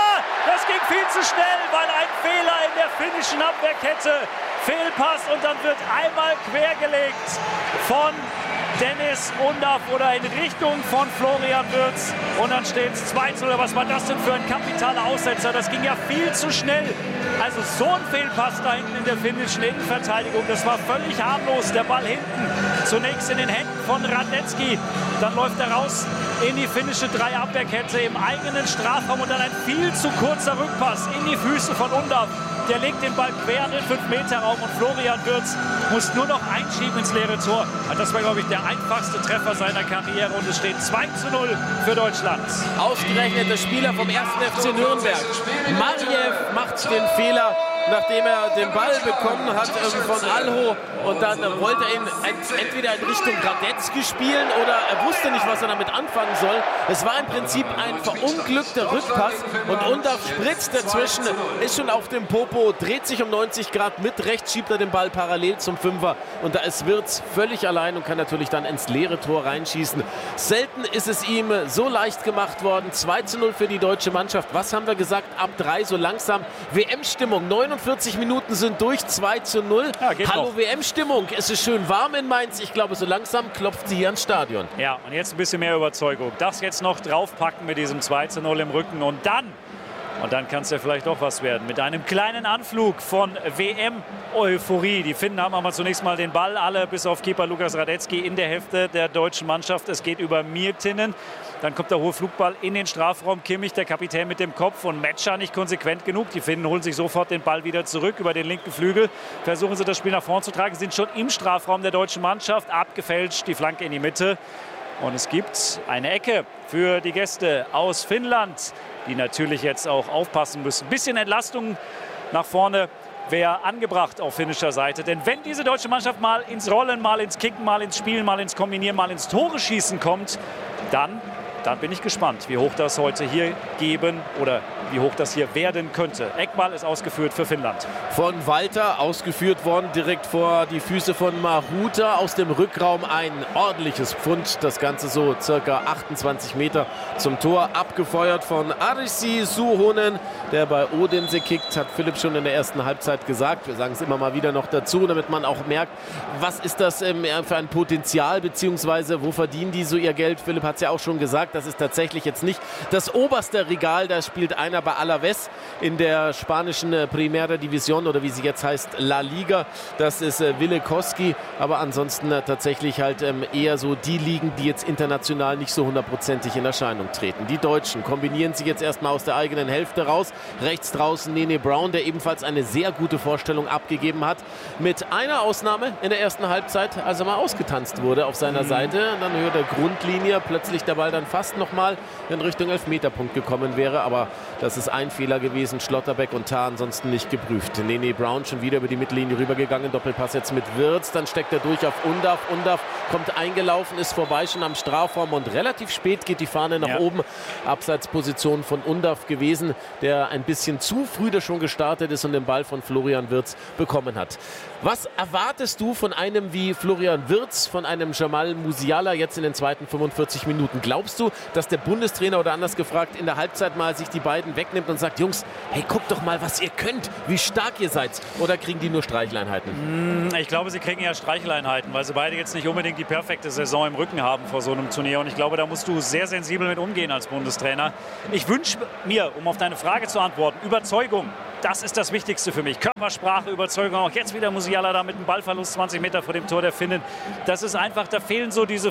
Das ging viel zu schnell, weil ein Fehler in der finnischen Abwehrkette. Fehlpass und dann wird einmal quergelegt von Dennis Undaff oder in Richtung von Florian Wirtz. Und dann steht es 2-0. Was war das denn für ein kapitaler Aussetzer? Das ging ja viel zu schnell. Also so ein Fehlpass da hinten in der finnischen Innenverteidigung. Das war völlig harmlos. Der Ball hinten zunächst in den Händen von Radetzky. Dann läuft er raus in die finnische Dreierabwehrkette im eigenen Strafraum. Und dann ein viel zu kurzer Rückpass in die Füße von Undaff. Der legt den Ball quer in den 5-Meter-Raum und Florian Wirtz muss nur noch einschieben ins leere Tor. Das war, glaube ich, der einfachste Treffer seiner Karriere und es steht 2-0 für Deutschland.
Ausgerechnet der Spieler vom 1. FC Nürnberg. Marjew macht den Fehler, nachdem er den Ball bekommen hat von Alho und dann wollte er ihn entweder in Richtung Radetzky spielen oder er wusste nicht, was er damit anfangen soll. Es war im Prinzip ein verunglückter Rückpass und Undaff spritzt dazwischen, ist schon auf dem Popo, dreht sich um 90 Grad mit, rechts schiebt er den Ball parallel zum Fünfer und da ist Wirtz völlig allein und kann natürlich dann ins leere Tor reinschießen. Selten ist es ihm so leicht gemacht worden. 2-0 für die deutsche Mannschaft. Was haben wir gesagt? Ab 3 so langsam. WM-Stimmung, 49 Minuten sind durch, 2-0. Ja, hallo noch. WM-Stimmung, es ist schön warm in Mainz. Ich glaube, so langsam klopft sie hier ans Stadion.
Ja, und jetzt ein bisschen mehr Überzeugung. Das jetzt noch draufpacken mit diesem 2-0 im Rücken und dann kann es ja vielleicht doch was werden. Mit einem kleinen Anflug von WM-Euphorie. Die Finnen haben aber zunächst mal den Ball, alle bis auf Keeper Lukas Radetzky in der Hälfte der deutschen Mannschaft. Es geht über Miettinen. Dann kommt der hohe Flugball in den Strafraum. Kimmich, der Kapitän mit dem Kopf und Metscher nicht konsequent genug. Die Finnen holen sich sofort den Ball wieder zurück über den linken Flügel. Versuchen sie das Spiel nach vorn zu tragen. Sind schon im Strafraum der deutschen Mannschaft. Abgefälscht, die Flanke in die Mitte. Und es gibt eine Ecke für die Gäste aus Finnland, die natürlich jetzt auch aufpassen müssen. Ein bisschen Entlastung nach vorne wäre angebracht auf finnischer Seite. Denn wenn diese deutsche Mannschaft mal ins Rollen, mal ins Kicken, mal ins Spielen, mal ins Kombinieren, mal ins Tore schießen kommt, dann bin ich gespannt, wie hoch das heute hier geben oder wie hoch das hier werden könnte. Eckball ist ausgeführt für Finnland.
Von Walter ausgeführt worden, direkt vor die Füße von Mahuta. Aus dem Rückraum ein ordentliches Pfund. Das Ganze so circa 28 Meter zum Tor. Abgefeuert von Arisi Suhonen, der bei Odense kickt, hat Philipp schon in der ersten Halbzeit gesagt. Wir sagen es immer mal wieder noch dazu, damit man auch merkt, was ist das für ein Potenzial, beziehungsweise wo verdienen die so ihr Geld. Philipp hat es ja auch schon gesagt. das ist tatsächlich jetzt nicht das oberste Regal. Da spielt einer bei Alavés in der spanischen Primera División oder wie sie jetzt heißt, La Liga. Das ist Wille Koski, aber ansonsten tatsächlich halt eher so die Ligen, die jetzt international nicht so hundertprozentig in Erscheinung treten. Die Deutschen kombinieren sich jetzt erstmal aus der eigenen Hälfte raus. Rechts draußen Nene Brown, der ebenfalls eine sehr gute Vorstellung abgegeben hat. Mit einer Ausnahme in der ersten Halbzeit, als er mal ausgetanzt wurde auf seiner Seite. Dann Höhe der Grundlinie, plötzlich der Ball dann fast nochmal in Richtung Elfmeterpunkt gekommen wäre. Aber das ist ein Fehler gewesen. Schlotterbeck und Tah ansonsten nicht geprüft. Nene Brown schon wieder über die Mittellinie rübergegangen. Doppelpass jetzt mit Wirtz. Dann steckt er durch auf Undav. Undav kommt eingelaufen, ist vorbei schon am Strafraum und relativ spät geht die Fahne nach oben. Abseitsposition von Undav gewesen, der ein bisschen zu früh da schon gestartet ist und den Ball von Florian Wirtz bekommen hat. Was erwartest du von einem wie Florian Wirtz, von einem Jamal Musiala jetzt in den zweiten 45 Minuten? Glaubst du, dass der Bundestrainer oder anders gefragt in der Halbzeit mal sich die beiden wegnimmt und sagt, Jungs, hey, guckt doch mal, was ihr könnt, wie stark ihr seid? Oder kriegen die nur Streicheleinheiten?
Ich glaube, sie kriegen ja Streicheleinheiten, weil sie beide jetzt nicht unbedingt die perfekte Saison im Rücken haben vor so einem Turnier. Und ich glaube, da musst du sehr sensibel mit umgehen als Bundestrainer. Ich wünsche mir, um auf deine Frage zu antworten, Überzeugung. Das ist das Wichtigste für mich. Körpersprache, Überzeugung. Auch jetzt wieder Musiala da mit einem Ballverlust 20 Meter vor dem Tor der Finnen. Das ist einfach, da fehlen so diese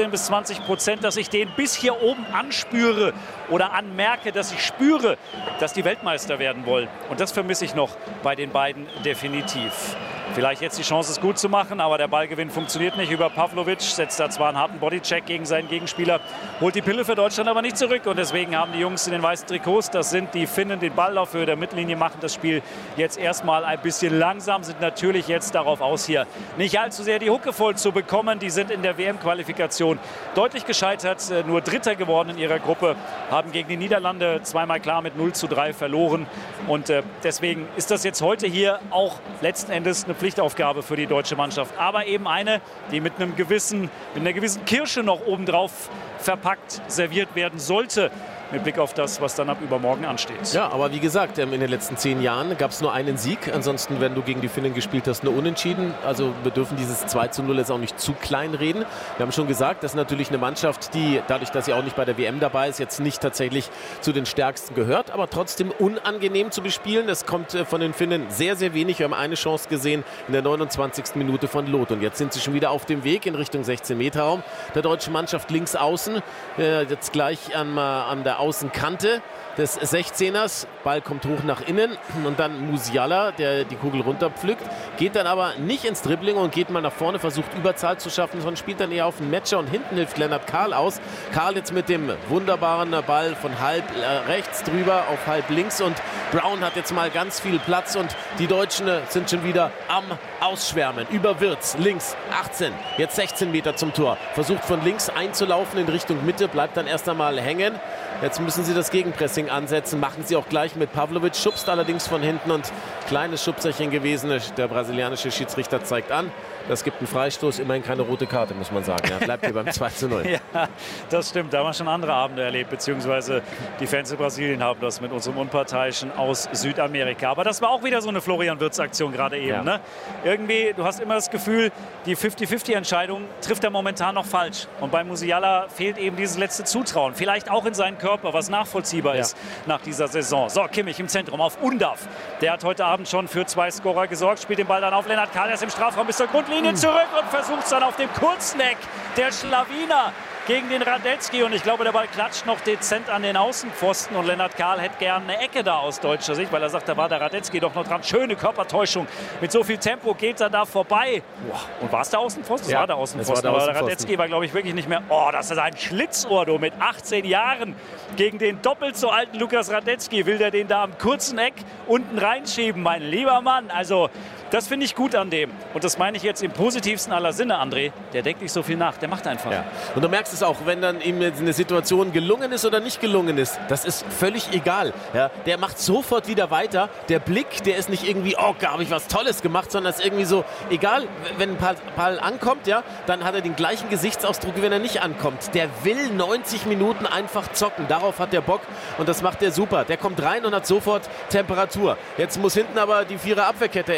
15-20%, dass ich den bis hier oben anspüre oder anmerke, dass ich spüre, dass die Weltmeister werden wollen. Und das vermisse ich noch bei den beiden definitiv. Vielleicht jetzt die Chance, es gut zu machen, aber der Ballgewinn funktioniert nicht über Pavlovic. Setzt da zwar einen harten Bodycheck gegen seinen Gegenspieler, holt die Pille für Deutschland aber nicht zurück. Und deswegen haben die Jungs in den weißen Trikots, das sind die Finnen, den Ball auf Höhe der Mittellinie, machen das Spiel jetzt erstmal ein bisschen langsam, sind natürlich jetzt darauf aus, hier nicht allzu sehr die Hucke voll zu bekommen. Die sind in der WM-Qualifikation deutlich gescheitert, nur Dritter geworden in ihrer Gruppe, haben gegen die Niederlande zweimal klar mit 0:3 verloren. Und deswegen ist das jetzt heute hier auch letzten Endes eine Pflichtaufgabe für die deutsche Mannschaft. Aber eben eine, die mit einer gewissen Kirsche noch obendrauf verpackt serviert werden sollte. Mit Blick auf das, was dann ab übermorgen ansteht.
Ja, aber wie gesagt, in den letzten 10 Jahren gab es nur einen Sieg. Ansonsten, wenn du gegen die Finnen gespielt hast, nur unentschieden. Also wir dürfen dieses 2:0 jetzt auch nicht zu klein reden. Wir haben schon gesagt, das ist natürlich eine Mannschaft, die, dadurch, dass sie auch nicht bei der WM dabei ist, jetzt nicht tatsächlich zu den Stärksten gehört, aber trotzdem unangenehm zu bespielen. Das kommt von den Finnen sehr, sehr wenig. Wir haben eine Chance gesehen in der 29. Minute von Loth. Und jetzt sind sie schon wieder auf dem Weg in Richtung 16-Meter-Raum. Der deutschen Mannschaft links außen, jetzt gleich an der Außenkante des 16ers. Ball kommt hoch nach innen und dann Musiala, der die Kugel runterpflückt, geht dann aber nicht ins Dribbling und geht mal nach vorne, versucht Überzahl zu schaffen, sondern spielt dann eher auf den Matcher und hinten hilft Lennart Kahl aus. Kahl jetzt mit dem wunderbaren Ball von halb rechts drüber auf halb links und Brown hat jetzt mal ganz viel Platz und die Deutschen sind schon wieder am Ausschwärmen. Über Wirtz, links 18, jetzt 16 Meter zum Tor. Versucht von links einzulaufen in Richtung Mitte, bleibt dann erst einmal hängen. Jetzt müssen sie das Gegenpressing ansetzen, machen sie auch gleich mit Pavlovic, schubst allerdings von hinten und kleines Schubserchen gewesen. Der brasilianische Schiedsrichter zeigt an, das gibt einen Freistoß, immerhin keine rote Karte, muss man sagen. Ja, bleibt hier beim 2:0.
Ja, das stimmt, da haben wir schon andere Abende erlebt, beziehungsweise die Fans in Brasilien haben das mit unserem Unparteiischen aus Südamerika. Aber das war auch wieder so eine Florian Wirtz-Aktion gerade eben. Ja. Ne? Irgendwie, du hast immer das Gefühl, die 50-50-Entscheidung trifft er momentan noch falsch. Und bei Musiala fehlt eben dieses letzte Zutrauen. Vielleicht auch in seinen Körper, was nachvollziehbar ist nach dieser Saison. So, Kimmich im Zentrum auf Undav. Der hat heute Abend schon für 2 Scorer gesorgt, spielt den Ball dann auf Lennart Kahl, erst im Strafraum bis zur Grundlinie zurück und versucht es dann auf dem kurzen Eck der Schlawiner gegen den Radetzky. Und ich glaube, der Ball klatscht noch dezent an den Außenpfosten. Und Lennart Kahl hätte gerne eine Ecke da aus deutscher Sicht, weil er sagt, da war der Radetzky doch noch dran. Schöne Körpertäuschung. Mit so viel Tempo geht er da vorbei. Und war es der Außenpfosten? Das war der Außenpfosten. Aber der Radetzky war, glaube ich, wirklich nicht mehr. Oh, das ist ein Schlitzohr, du. Mit 18 Jahren gegen den doppelt so alten Lukas Radetzky. Will der den da am kurzen Eck unten reinschieben, mein lieber Mann. Also, das finde ich gut an dem. Und das meine ich jetzt im positivsten aller Sinne, André. Der denkt nicht so viel nach, der macht einfach.
Ja. Und du merkst es auch, wenn dann ihm eine Situation gelungen ist oder nicht gelungen ist. Das ist völlig egal. Ja, der macht sofort wieder weiter. Der Blick, der ist nicht irgendwie, oh, da habe ich was Tolles gemacht, sondern es ist irgendwie so, egal, wenn ein Ball ankommt, ja, dann hat er den gleichen Gesichtsausdruck, wie wenn er nicht ankommt. Der will 90 Minuten einfach zocken. Darauf hat der Bock und das macht der super. Der kommt rein und hat sofort Temperatur. Jetzt muss hinten aber die 4er Abwehrkette erstmal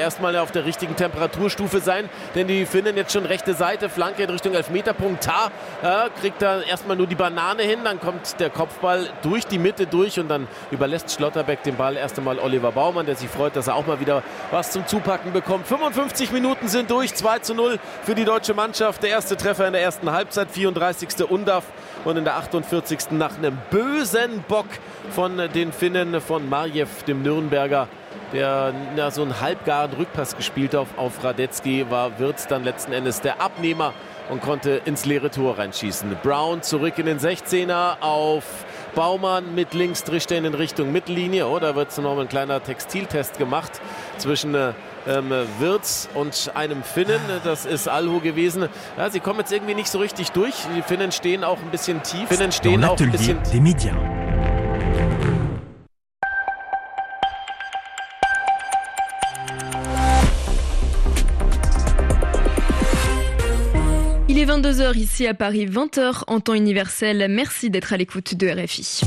auf der richtigen Temperaturstufe sein, denn die Finnen jetzt schon rechte Seite, Flanke in Richtung Elfmeterpunkt. Tah kriegt da erstmal nur die Banane hin, dann kommt der Kopfball durch die Mitte durch und dann überlässt Schlotterbeck den Ball erst einmal Oliver Baumann, der sich freut, dass er auch mal wieder was zum Zupacken bekommt. 55 Minuten sind durch, 2:0 für die deutsche Mannschaft. Der erste Treffer in der ersten Halbzeit, 34. Undav und in der 48. nach einem bösen Bock von den Finnen, von Marjew, dem Nürnberger, der so einen halbgaren Rückpass gespielt auf Radetzky, war Wirtz dann letzten Endes der Abnehmer und konnte ins leere Tor reinschießen. Brown zurück in den 16er auf Baumann mit links, drischt er in Richtung Mittellinie. Oh, da wird noch ein kleiner Textiltest gemacht zwischen Wirtz und einem Finnen. Das ist Alho gewesen. Ja, sie kommen jetzt irgendwie nicht so richtig durch. Die Finnen stehen auch ein bisschen tief.
Il est 22h ici à Paris, 20h en temps universel. Merci d'être à l'écoute de RFI.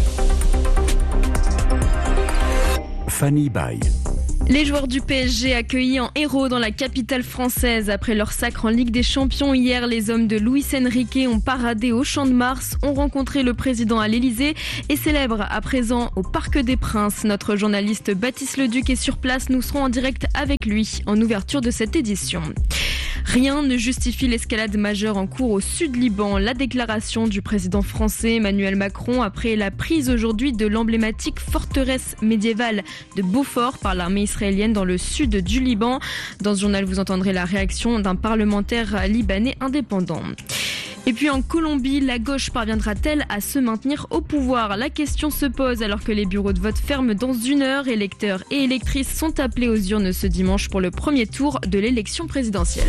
Fanny Bay.
Les joueurs du PSG accueillis en héros dans la capitale française après leur sacre en Ligue des Champions hier, les hommes de Luis Enrique ont paradé au Champ de Mars, ont rencontré le président à l'Elysée et célèbrent à présent au Parc des Princes. Notre journaliste Baptiste Leduc est sur place, nous serons en direct avec lui en ouverture de cette édition. Rien ne justifie l'escalade majeure en cours au Sud-Liban. La déclaration du président français Emmanuel Macron après la prise aujourd'hui de l'emblématique forteresse médiévale de Beaufort par l'armée israélienne dans le sud du Liban. Dans ce journal, vous entendrez la réaction d'un parlementaire libanais indépendant. Et puis en Colombie, la gauche parviendra-t-elle à se maintenir au pouvoir? La question se pose alors que les bureaux de vote ferment dans 1 heure. Électeurs et électrices sont appelés aux urnes ce dimanche pour le premier tour de l'élection présidentielle.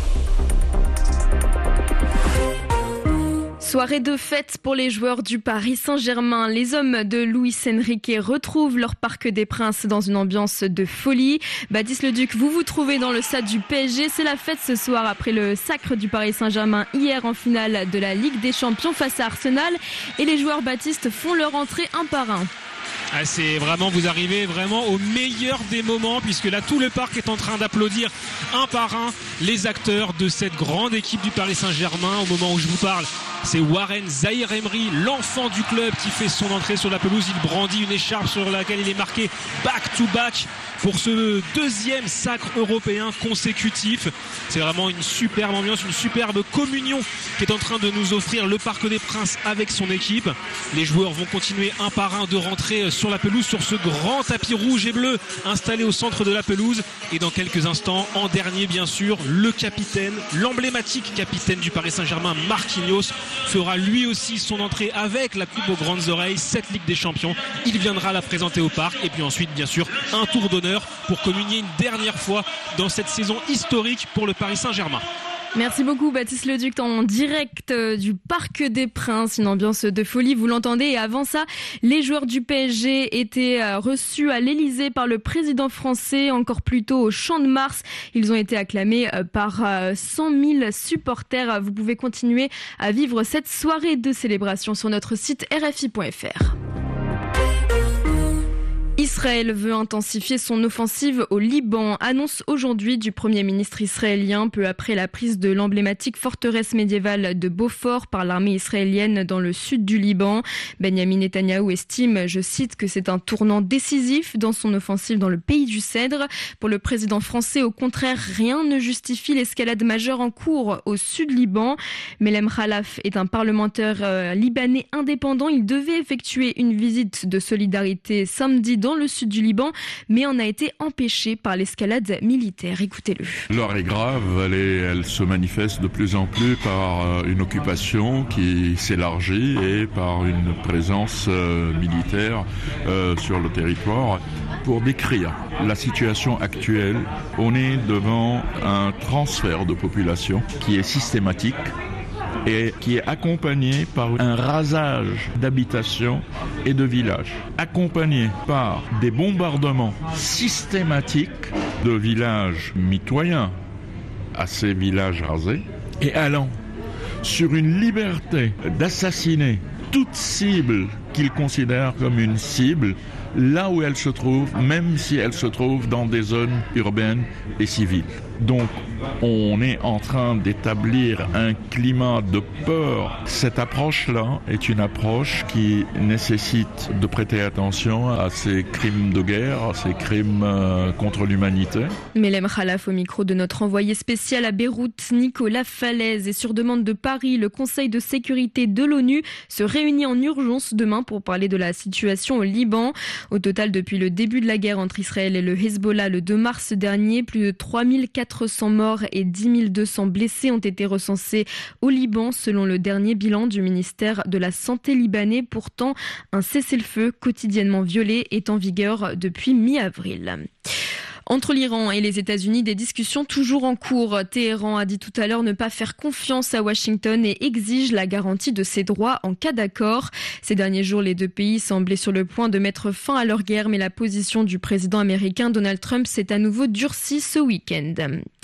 Soirée de fête pour les joueurs du Paris Saint-Germain. Les hommes de Luis Enrique retrouvent leur Parc des Princes dans une ambiance de folie. Baptiste Leduc, vous vous trouvez dans le stade du PSG. C'est la fête ce soir après le sacre du Paris Saint-Germain hier en finale de la Ligue des Champions face à Arsenal. Et les joueurs, Baptiste, font leur entrée un par un.
C'est vraiment, vous arrivez vraiment au meilleur des moments puisque là tout le parc est en train d'applaudir un par un les acteurs de cette grande équipe du Paris Saint-Germain. Au moment où je vous parle, c'est Warren Zaïre-Emery, l'enfant du club, qui fait son entrée sur la pelouse. Il brandit une écharpe sur laquelle il est marqué back-to-back pour ce deuxième sacre européen consécutif. C'est vraiment une superbe ambiance, une superbe communion qui est en train de nous offrir le Parc des Princes avec son équipe. Les joueurs vont continuer un par un de rentrer sur la pelouse, sur ce grand tapis rouge et bleu installé au centre de la pelouse. Et dans quelques instants, en dernier bien sûr, le capitaine, l'emblématique capitaine du Paris Saint-Germain, Marquinhos, fera lui aussi son entrée avec la coupe aux grandes oreilles, cette Ligue des Champions. Il viendra la présenter au parc et puis ensuite bien sûr un tour d'honneur pour communier une dernière fois dans cette saison historique pour le Paris Saint-Germain.
Merci beaucoup Baptiste Leduc en direct du Parc des Princes, une ambiance de folie, vous l'entendez. Et avant ça, les joueurs du PSG étaient reçus à l'Elysée par le président français, encore plus tôt au Champ de Mars. Ils ont été acclamés par 100 000 supporters. Vous pouvez continuer à vivre cette soirée de célébration sur notre site rfi.fr. Israël veut intensifier son offensive au Liban, annonce aujourd'hui du Premier ministre israélien peu après la prise de l'emblématique forteresse médiévale de Beaufort par l'armée israélienne dans le sud du Liban. Benjamin Netanyahou estime, je cite, que c'est un tournant décisif dans son offensive dans le pays du Cèdre. Pour le président français, au contraire, rien ne justifie l'escalade majeure en cours au sud Liban. Melem Khalaf est un parlementaire libanais indépendant. Il devait effectuer une visite de solidarité samedi dans le sud du Liban, mais en a été empêché par l'escalade militaire. Écoutez-le.
L'heure est grave, elle se manifeste de plus en plus par une occupation qui s'élargit et par une présence militaire sur le territoire. Pour décrire la situation actuelle, on est devant un transfert de population qui est systématique et qui est accompagné par un rasage d'habitations et de villages, accompagné par des bombardements systématiques de villages mitoyens à ces villages rasés et allant sur une liberté d'assassiner toute cible qu'ils considèrent comme une cible là où elle se trouve, même si elle se trouve dans des zones urbaines et civiles. Donc, on est en train d'établir un climat de peur. Cette approche-là est une approche qui nécessite de prêter attention à ces crimes de guerre, à ces crimes contre l'humanité.
Melhem Khalaf au micro de notre envoyé spécial à Beyrouth, Nicolas Falaise. Et sur demande de Paris, le Conseil de sécurité de l'ONU se réunit en urgence demain pour parler de la situation au Liban. Au total, depuis le début de la guerre entre Israël et le Hezbollah le 2 mars dernier, plus de 3400 morts et 10 200 blessés ont été recensés au Liban, selon le dernier bilan du ministère de la Santé libanais. Pourtant, un cessez-le-feu quotidiennement violé est en vigueur depuis mi-avril. Entre l'Iran et les États-Unis, des discussions toujours en cours. Téhéran a dit tout à l'heure ne pas faire confiance à Washington et exige la garantie de ses droits en cas d'accord. Ces derniers jours, les deux pays semblaient sur le point de mettre fin à leur guerre, mais la position du président américain Donald Trump s'est à nouveau durcie ce week-end.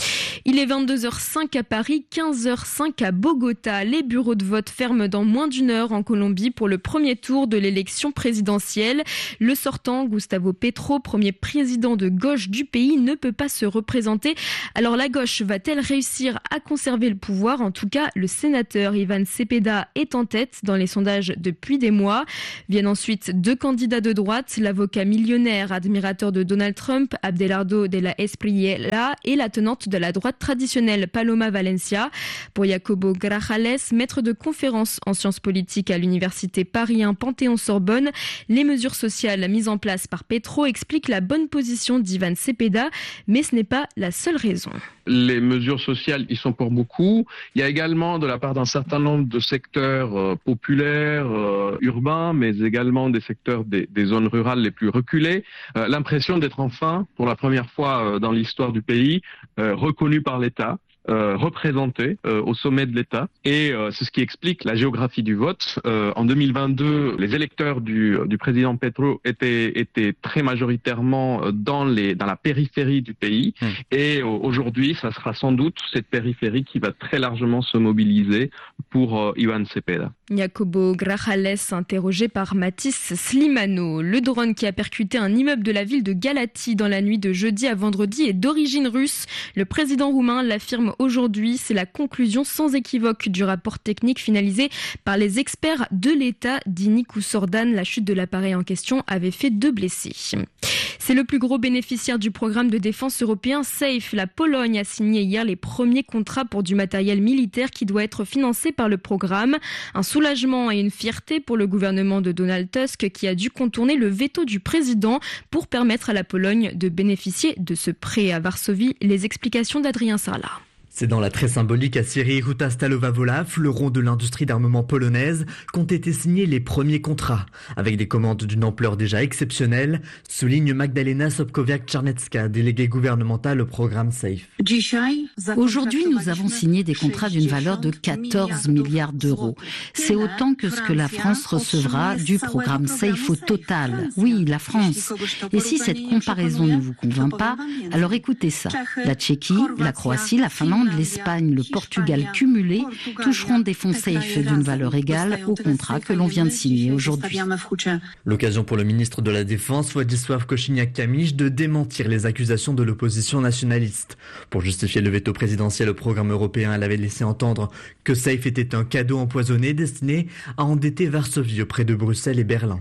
Il est 22h05 à Paris, 15h05 à Bogota. Les bureaux de vote ferment dans moins d'une heure en Colombie pour le premier tour de l'élection présidentielle. Le sortant, Gustavo Petro, premier président de gauche du pays, ne peut pas se représenter. Alors la gauche va-t-elle réussir à conserver le pouvoir ? En tout cas, le sénateur Iván Cepeda est en tête dans les sondages depuis des mois. Viennent ensuite deux candidats de droite, l'avocat millionnaire, admirateur de Donald Trump, Abelardo de la Espriella, et la tenante de la droite traditionnelle, Paloma Valencia. Pour Jacobo Grajales, maître de conférence en sciences politiques à l'université Paris 1 Panthéon-Sorbonne, les mesures sociales mises en place par Petro expliquent la bonne position d'Iván Cepeda, mais ce n'est pas la seule raison.
Les mesures sociales y sont pour beaucoup. Il y a également de la part d'un certain nombre de secteurs populaires, urbains, mais également des secteurs des zones rurales les plus reculées, l'impression d'être enfin, pour la première fois dans l'histoire du pays, reconnu par l'État, représenté au sommet de l'État, et c'est ce qui explique la géographie du vote. En 2022, les électeurs du président Petro étaient très majoritairement dans la périphérie du pays, et aujourd'hui, ça sera sans doute cette périphérie qui va très largement se mobiliser pour Iván Cepeda.
Jacobo Grajales, interrogé par Mathis Slimano. Le drone qui a percuté un immeuble de la ville de Galati dans la nuit de jeudi à vendredi est d'origine russe. Le président roumain l'affirme aujourd'hui. C'est la conclusion sans équivoque du rapport technique finalisé par les experts de l'État, dit Nicu Sordan. La chute de l'appareil en question avait fait 2 blessés. C'est le plus gros bénéficiaire du programme de défense européen SAFE. La Pologne a signé hier les premiers contrats pour du matériel militaire qui doit être financé par le programme. Un soulagement et une fierté pour le gouvernement de Donald Tusk qui a dû contourner le veto du président pour permettre à la Pologne de bénéficier de ce prêt. À Varsovie, les explications d'Adrien Sarlat.
C'est dans la très symbolique Aciérie Huta Stalowa Wola, fleuron de l'industrie d'armement polonaise, qu'ont été signés les premiers contrats. Avec des commandes d'une ampleur déjà exceptionnelle, souligne Magdalena Sobkowiak-Czarnecka, déléguée gouvernementale au programme SAFE.
Aujourd'hui, nous avons signé des contrats d'une valeur de 14 milliards d'euros. C'est autant que ce que la France recevra du programme SAFE au total. Oui, la France. Et si cette comparaison ne vous convainc pas, alors écoutez ça. La Tchéquie, la Croatie, la Finlande, l'Espagne, le Portugal cumulés toucheront des fonds SAFE d'une valeur égale au contrat que l'on vient de signer aujourd'hui.
L'occasion pour le ministre de la Défense, Władysław Kosiniak-Kamysz, de démentir les accusations de l'opposition nationaliste. Pour justifier le veto présidentiel au programme européen, elle avait laissé entendre que SAFE était un cadeau empoisonné destiné à endetter Varsovie auprès de Bruxelles et Berlin.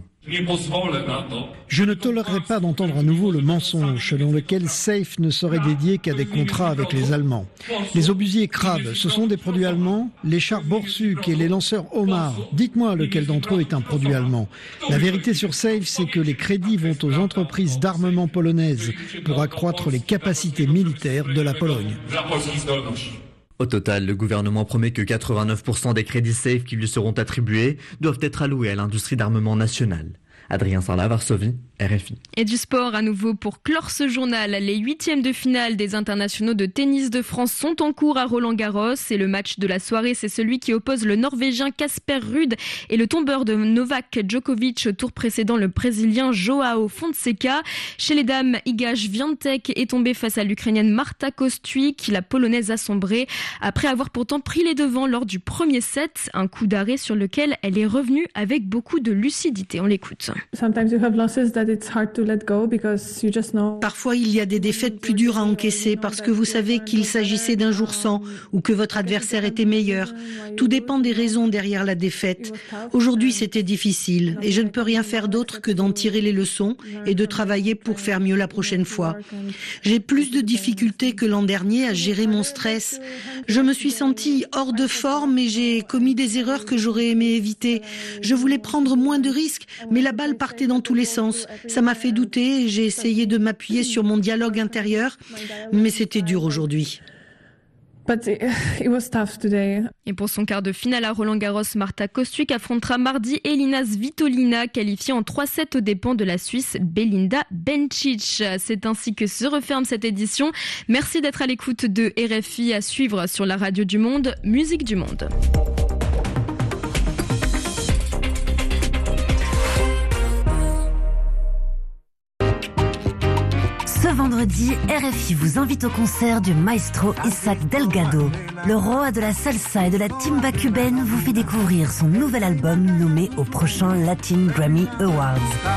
Je ne tolérerai pas d'entendre à nouveau le mensonge selon lequel SAFE ne serait dédié qu'à des contrats avec les Allemands. Les obusiers Krab, ce sont des produits allemands. Les chars Borsuk et les lanceurs Omar, dites-moi lequel d'entre eux est un produit allemand. La vérité sur SAFE, c'est que les crédits vont aux entreprises d'armement polonaises pour accroître les capacités militaires de la Pologne.
Au total, le gouvernement promet que 89% des crédits SAFE qui lui seront attribués doivent être alloués à l'industrie d'armement nationale. Adrien Sarlat, Varsovie, RFI.
Et du sport à nouveau pour clore ce journal. Les 8e de finale des internationaux de tennis de France sont en cours à Roland-Garros. Et le match de la soirée, c'est celui qui oppose le Norvégien Casper Ruud et le tombeur de Novak Djokovic au tour précédent, le Brésilien Joao Fonseca. Chez les dames, Iga Świątek est tombée face à l'Ukrainienne Marta Kostyuk. La Polonaise a sombré après avoir pourtant pris les devants lors du premier set. Un coup d'arrêt sur lequel elle est revenue avec beaucoup de lucidité. On l'écoute.
Parfois, il y a des défaites plus dures à encaisser parce que vous savez qu'il s'agissait d'un jour sans ou que votre adversaire était meilleur. Tout dépend des raisons derrière la défaite. Aujourd'hui, c'était difficile et je ne peux rien faire d'autre que d'en tirer les leçons et de travailler pour faire mieux la prochaine fois. J'ai plus de difficultés que l'an dernier à gérer mon stress. Je me suis sentie hors de forme et j'ai commis des erreurs que j'aurais aimé éviter. Je voulais prendre moins de risques, mais la balle partait dans tous les sens. Ça m'a fait douter et j'ai essayé de m'appuyer sur mon dialogue intérieur, mais c'était dur aujourd'hui.
Et pour son quart de finale à Roland-Garros, Marta Kostyuk affrontera mardi Elina Svitolina, qualifiée en 3-7 aux dépens de la Suisse Belinda Bencic. C'est ainsi que se referme cette édition. Merci d'être à l'écoute de RFI, à suivre sur la radio du Monde, Musique du Monde.
Ce vendredi, RFI vous invite au concert du maestro Isaac Delgado. Le roi de la salsa et de la timba cubaine vous fait découvrir son nouvel album nommé au prochain Latin Grammy Awards.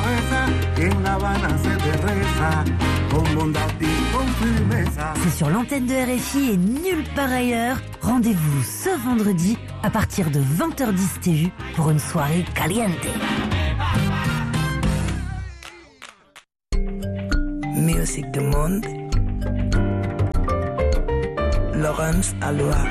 C'est sur l'antenne de RFI et nulle part ailleurs. Rendez-vous ce vendredi à partir de 20h10 TU pour une soirée caliente.
Musique du monde, Laurence Aloha.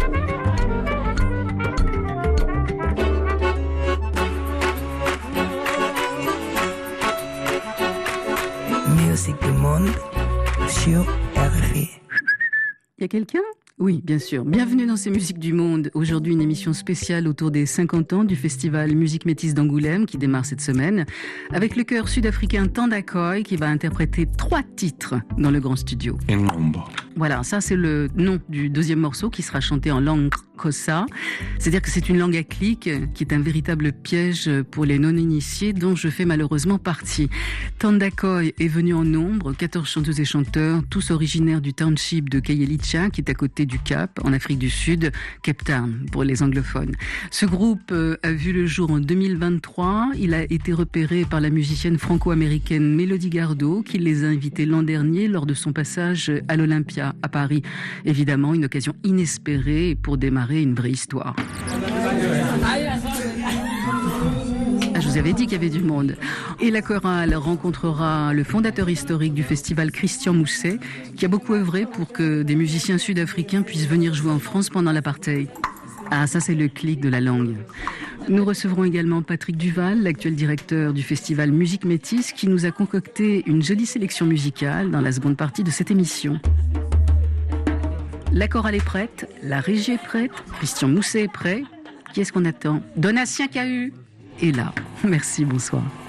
Musique du monde sur RFI.
Il y a quelqu'un ? Oui, bien sûr. Bienvenue dans ces Musiques du Monde. Aujourd'hui, une émission spéciale autour des 50 ans du festival Musique Métisse d'Angoulême qui démarre cette semaine avec le chœur sud-africain Thanda Khoy qui va interpréter 3 titres dans le grand studio. Voilà, ça c'est le nom du deuxième morceau qui sera chanté en langue Xhosa. C'est-à-dire que c'est une langue à clic qui est un véritable piège pour les non-initiés dont je fais malheureusement partie. Thanda Khoy est venu en nombre, 14 chanteuses et chanteurs, tous originaires du township de Khayelitsha qui est à côté du Cap, en Afrique du Sud, Cape Town pour les anglophones. Ce groupe a vu le jour en 2023. Il a été repéré par la musicienne franco-américaine Mélodie Gardot qui les a invités l'an dernier lors de son passage à l'Olympia à Paris. Évidemment, une occasion inespérée pour démarrer une vraie histoire. Je vous avais dit qu'il y avait du monde. Et la chorale rencontrera le fondateur historique du festival, Christian Mousset, qui a beaucoup œuvré pour que des musiciens sud-africains puissent venir jouer en France pendant l'apartheid. Ah, ça c'est le clic de la langue. Nous recevrons également Patrick Duval, l'actuel directeur du festival Musique Métisse, qui nous a concocté une jolie sélection musicale dans la seconde partie de cette émission. La chorale est prête, la régie est prête, Christian Mousset est prêt. Qui est-ce qu'on attend ? Donatien Cahu est là. Merci, bonsoir.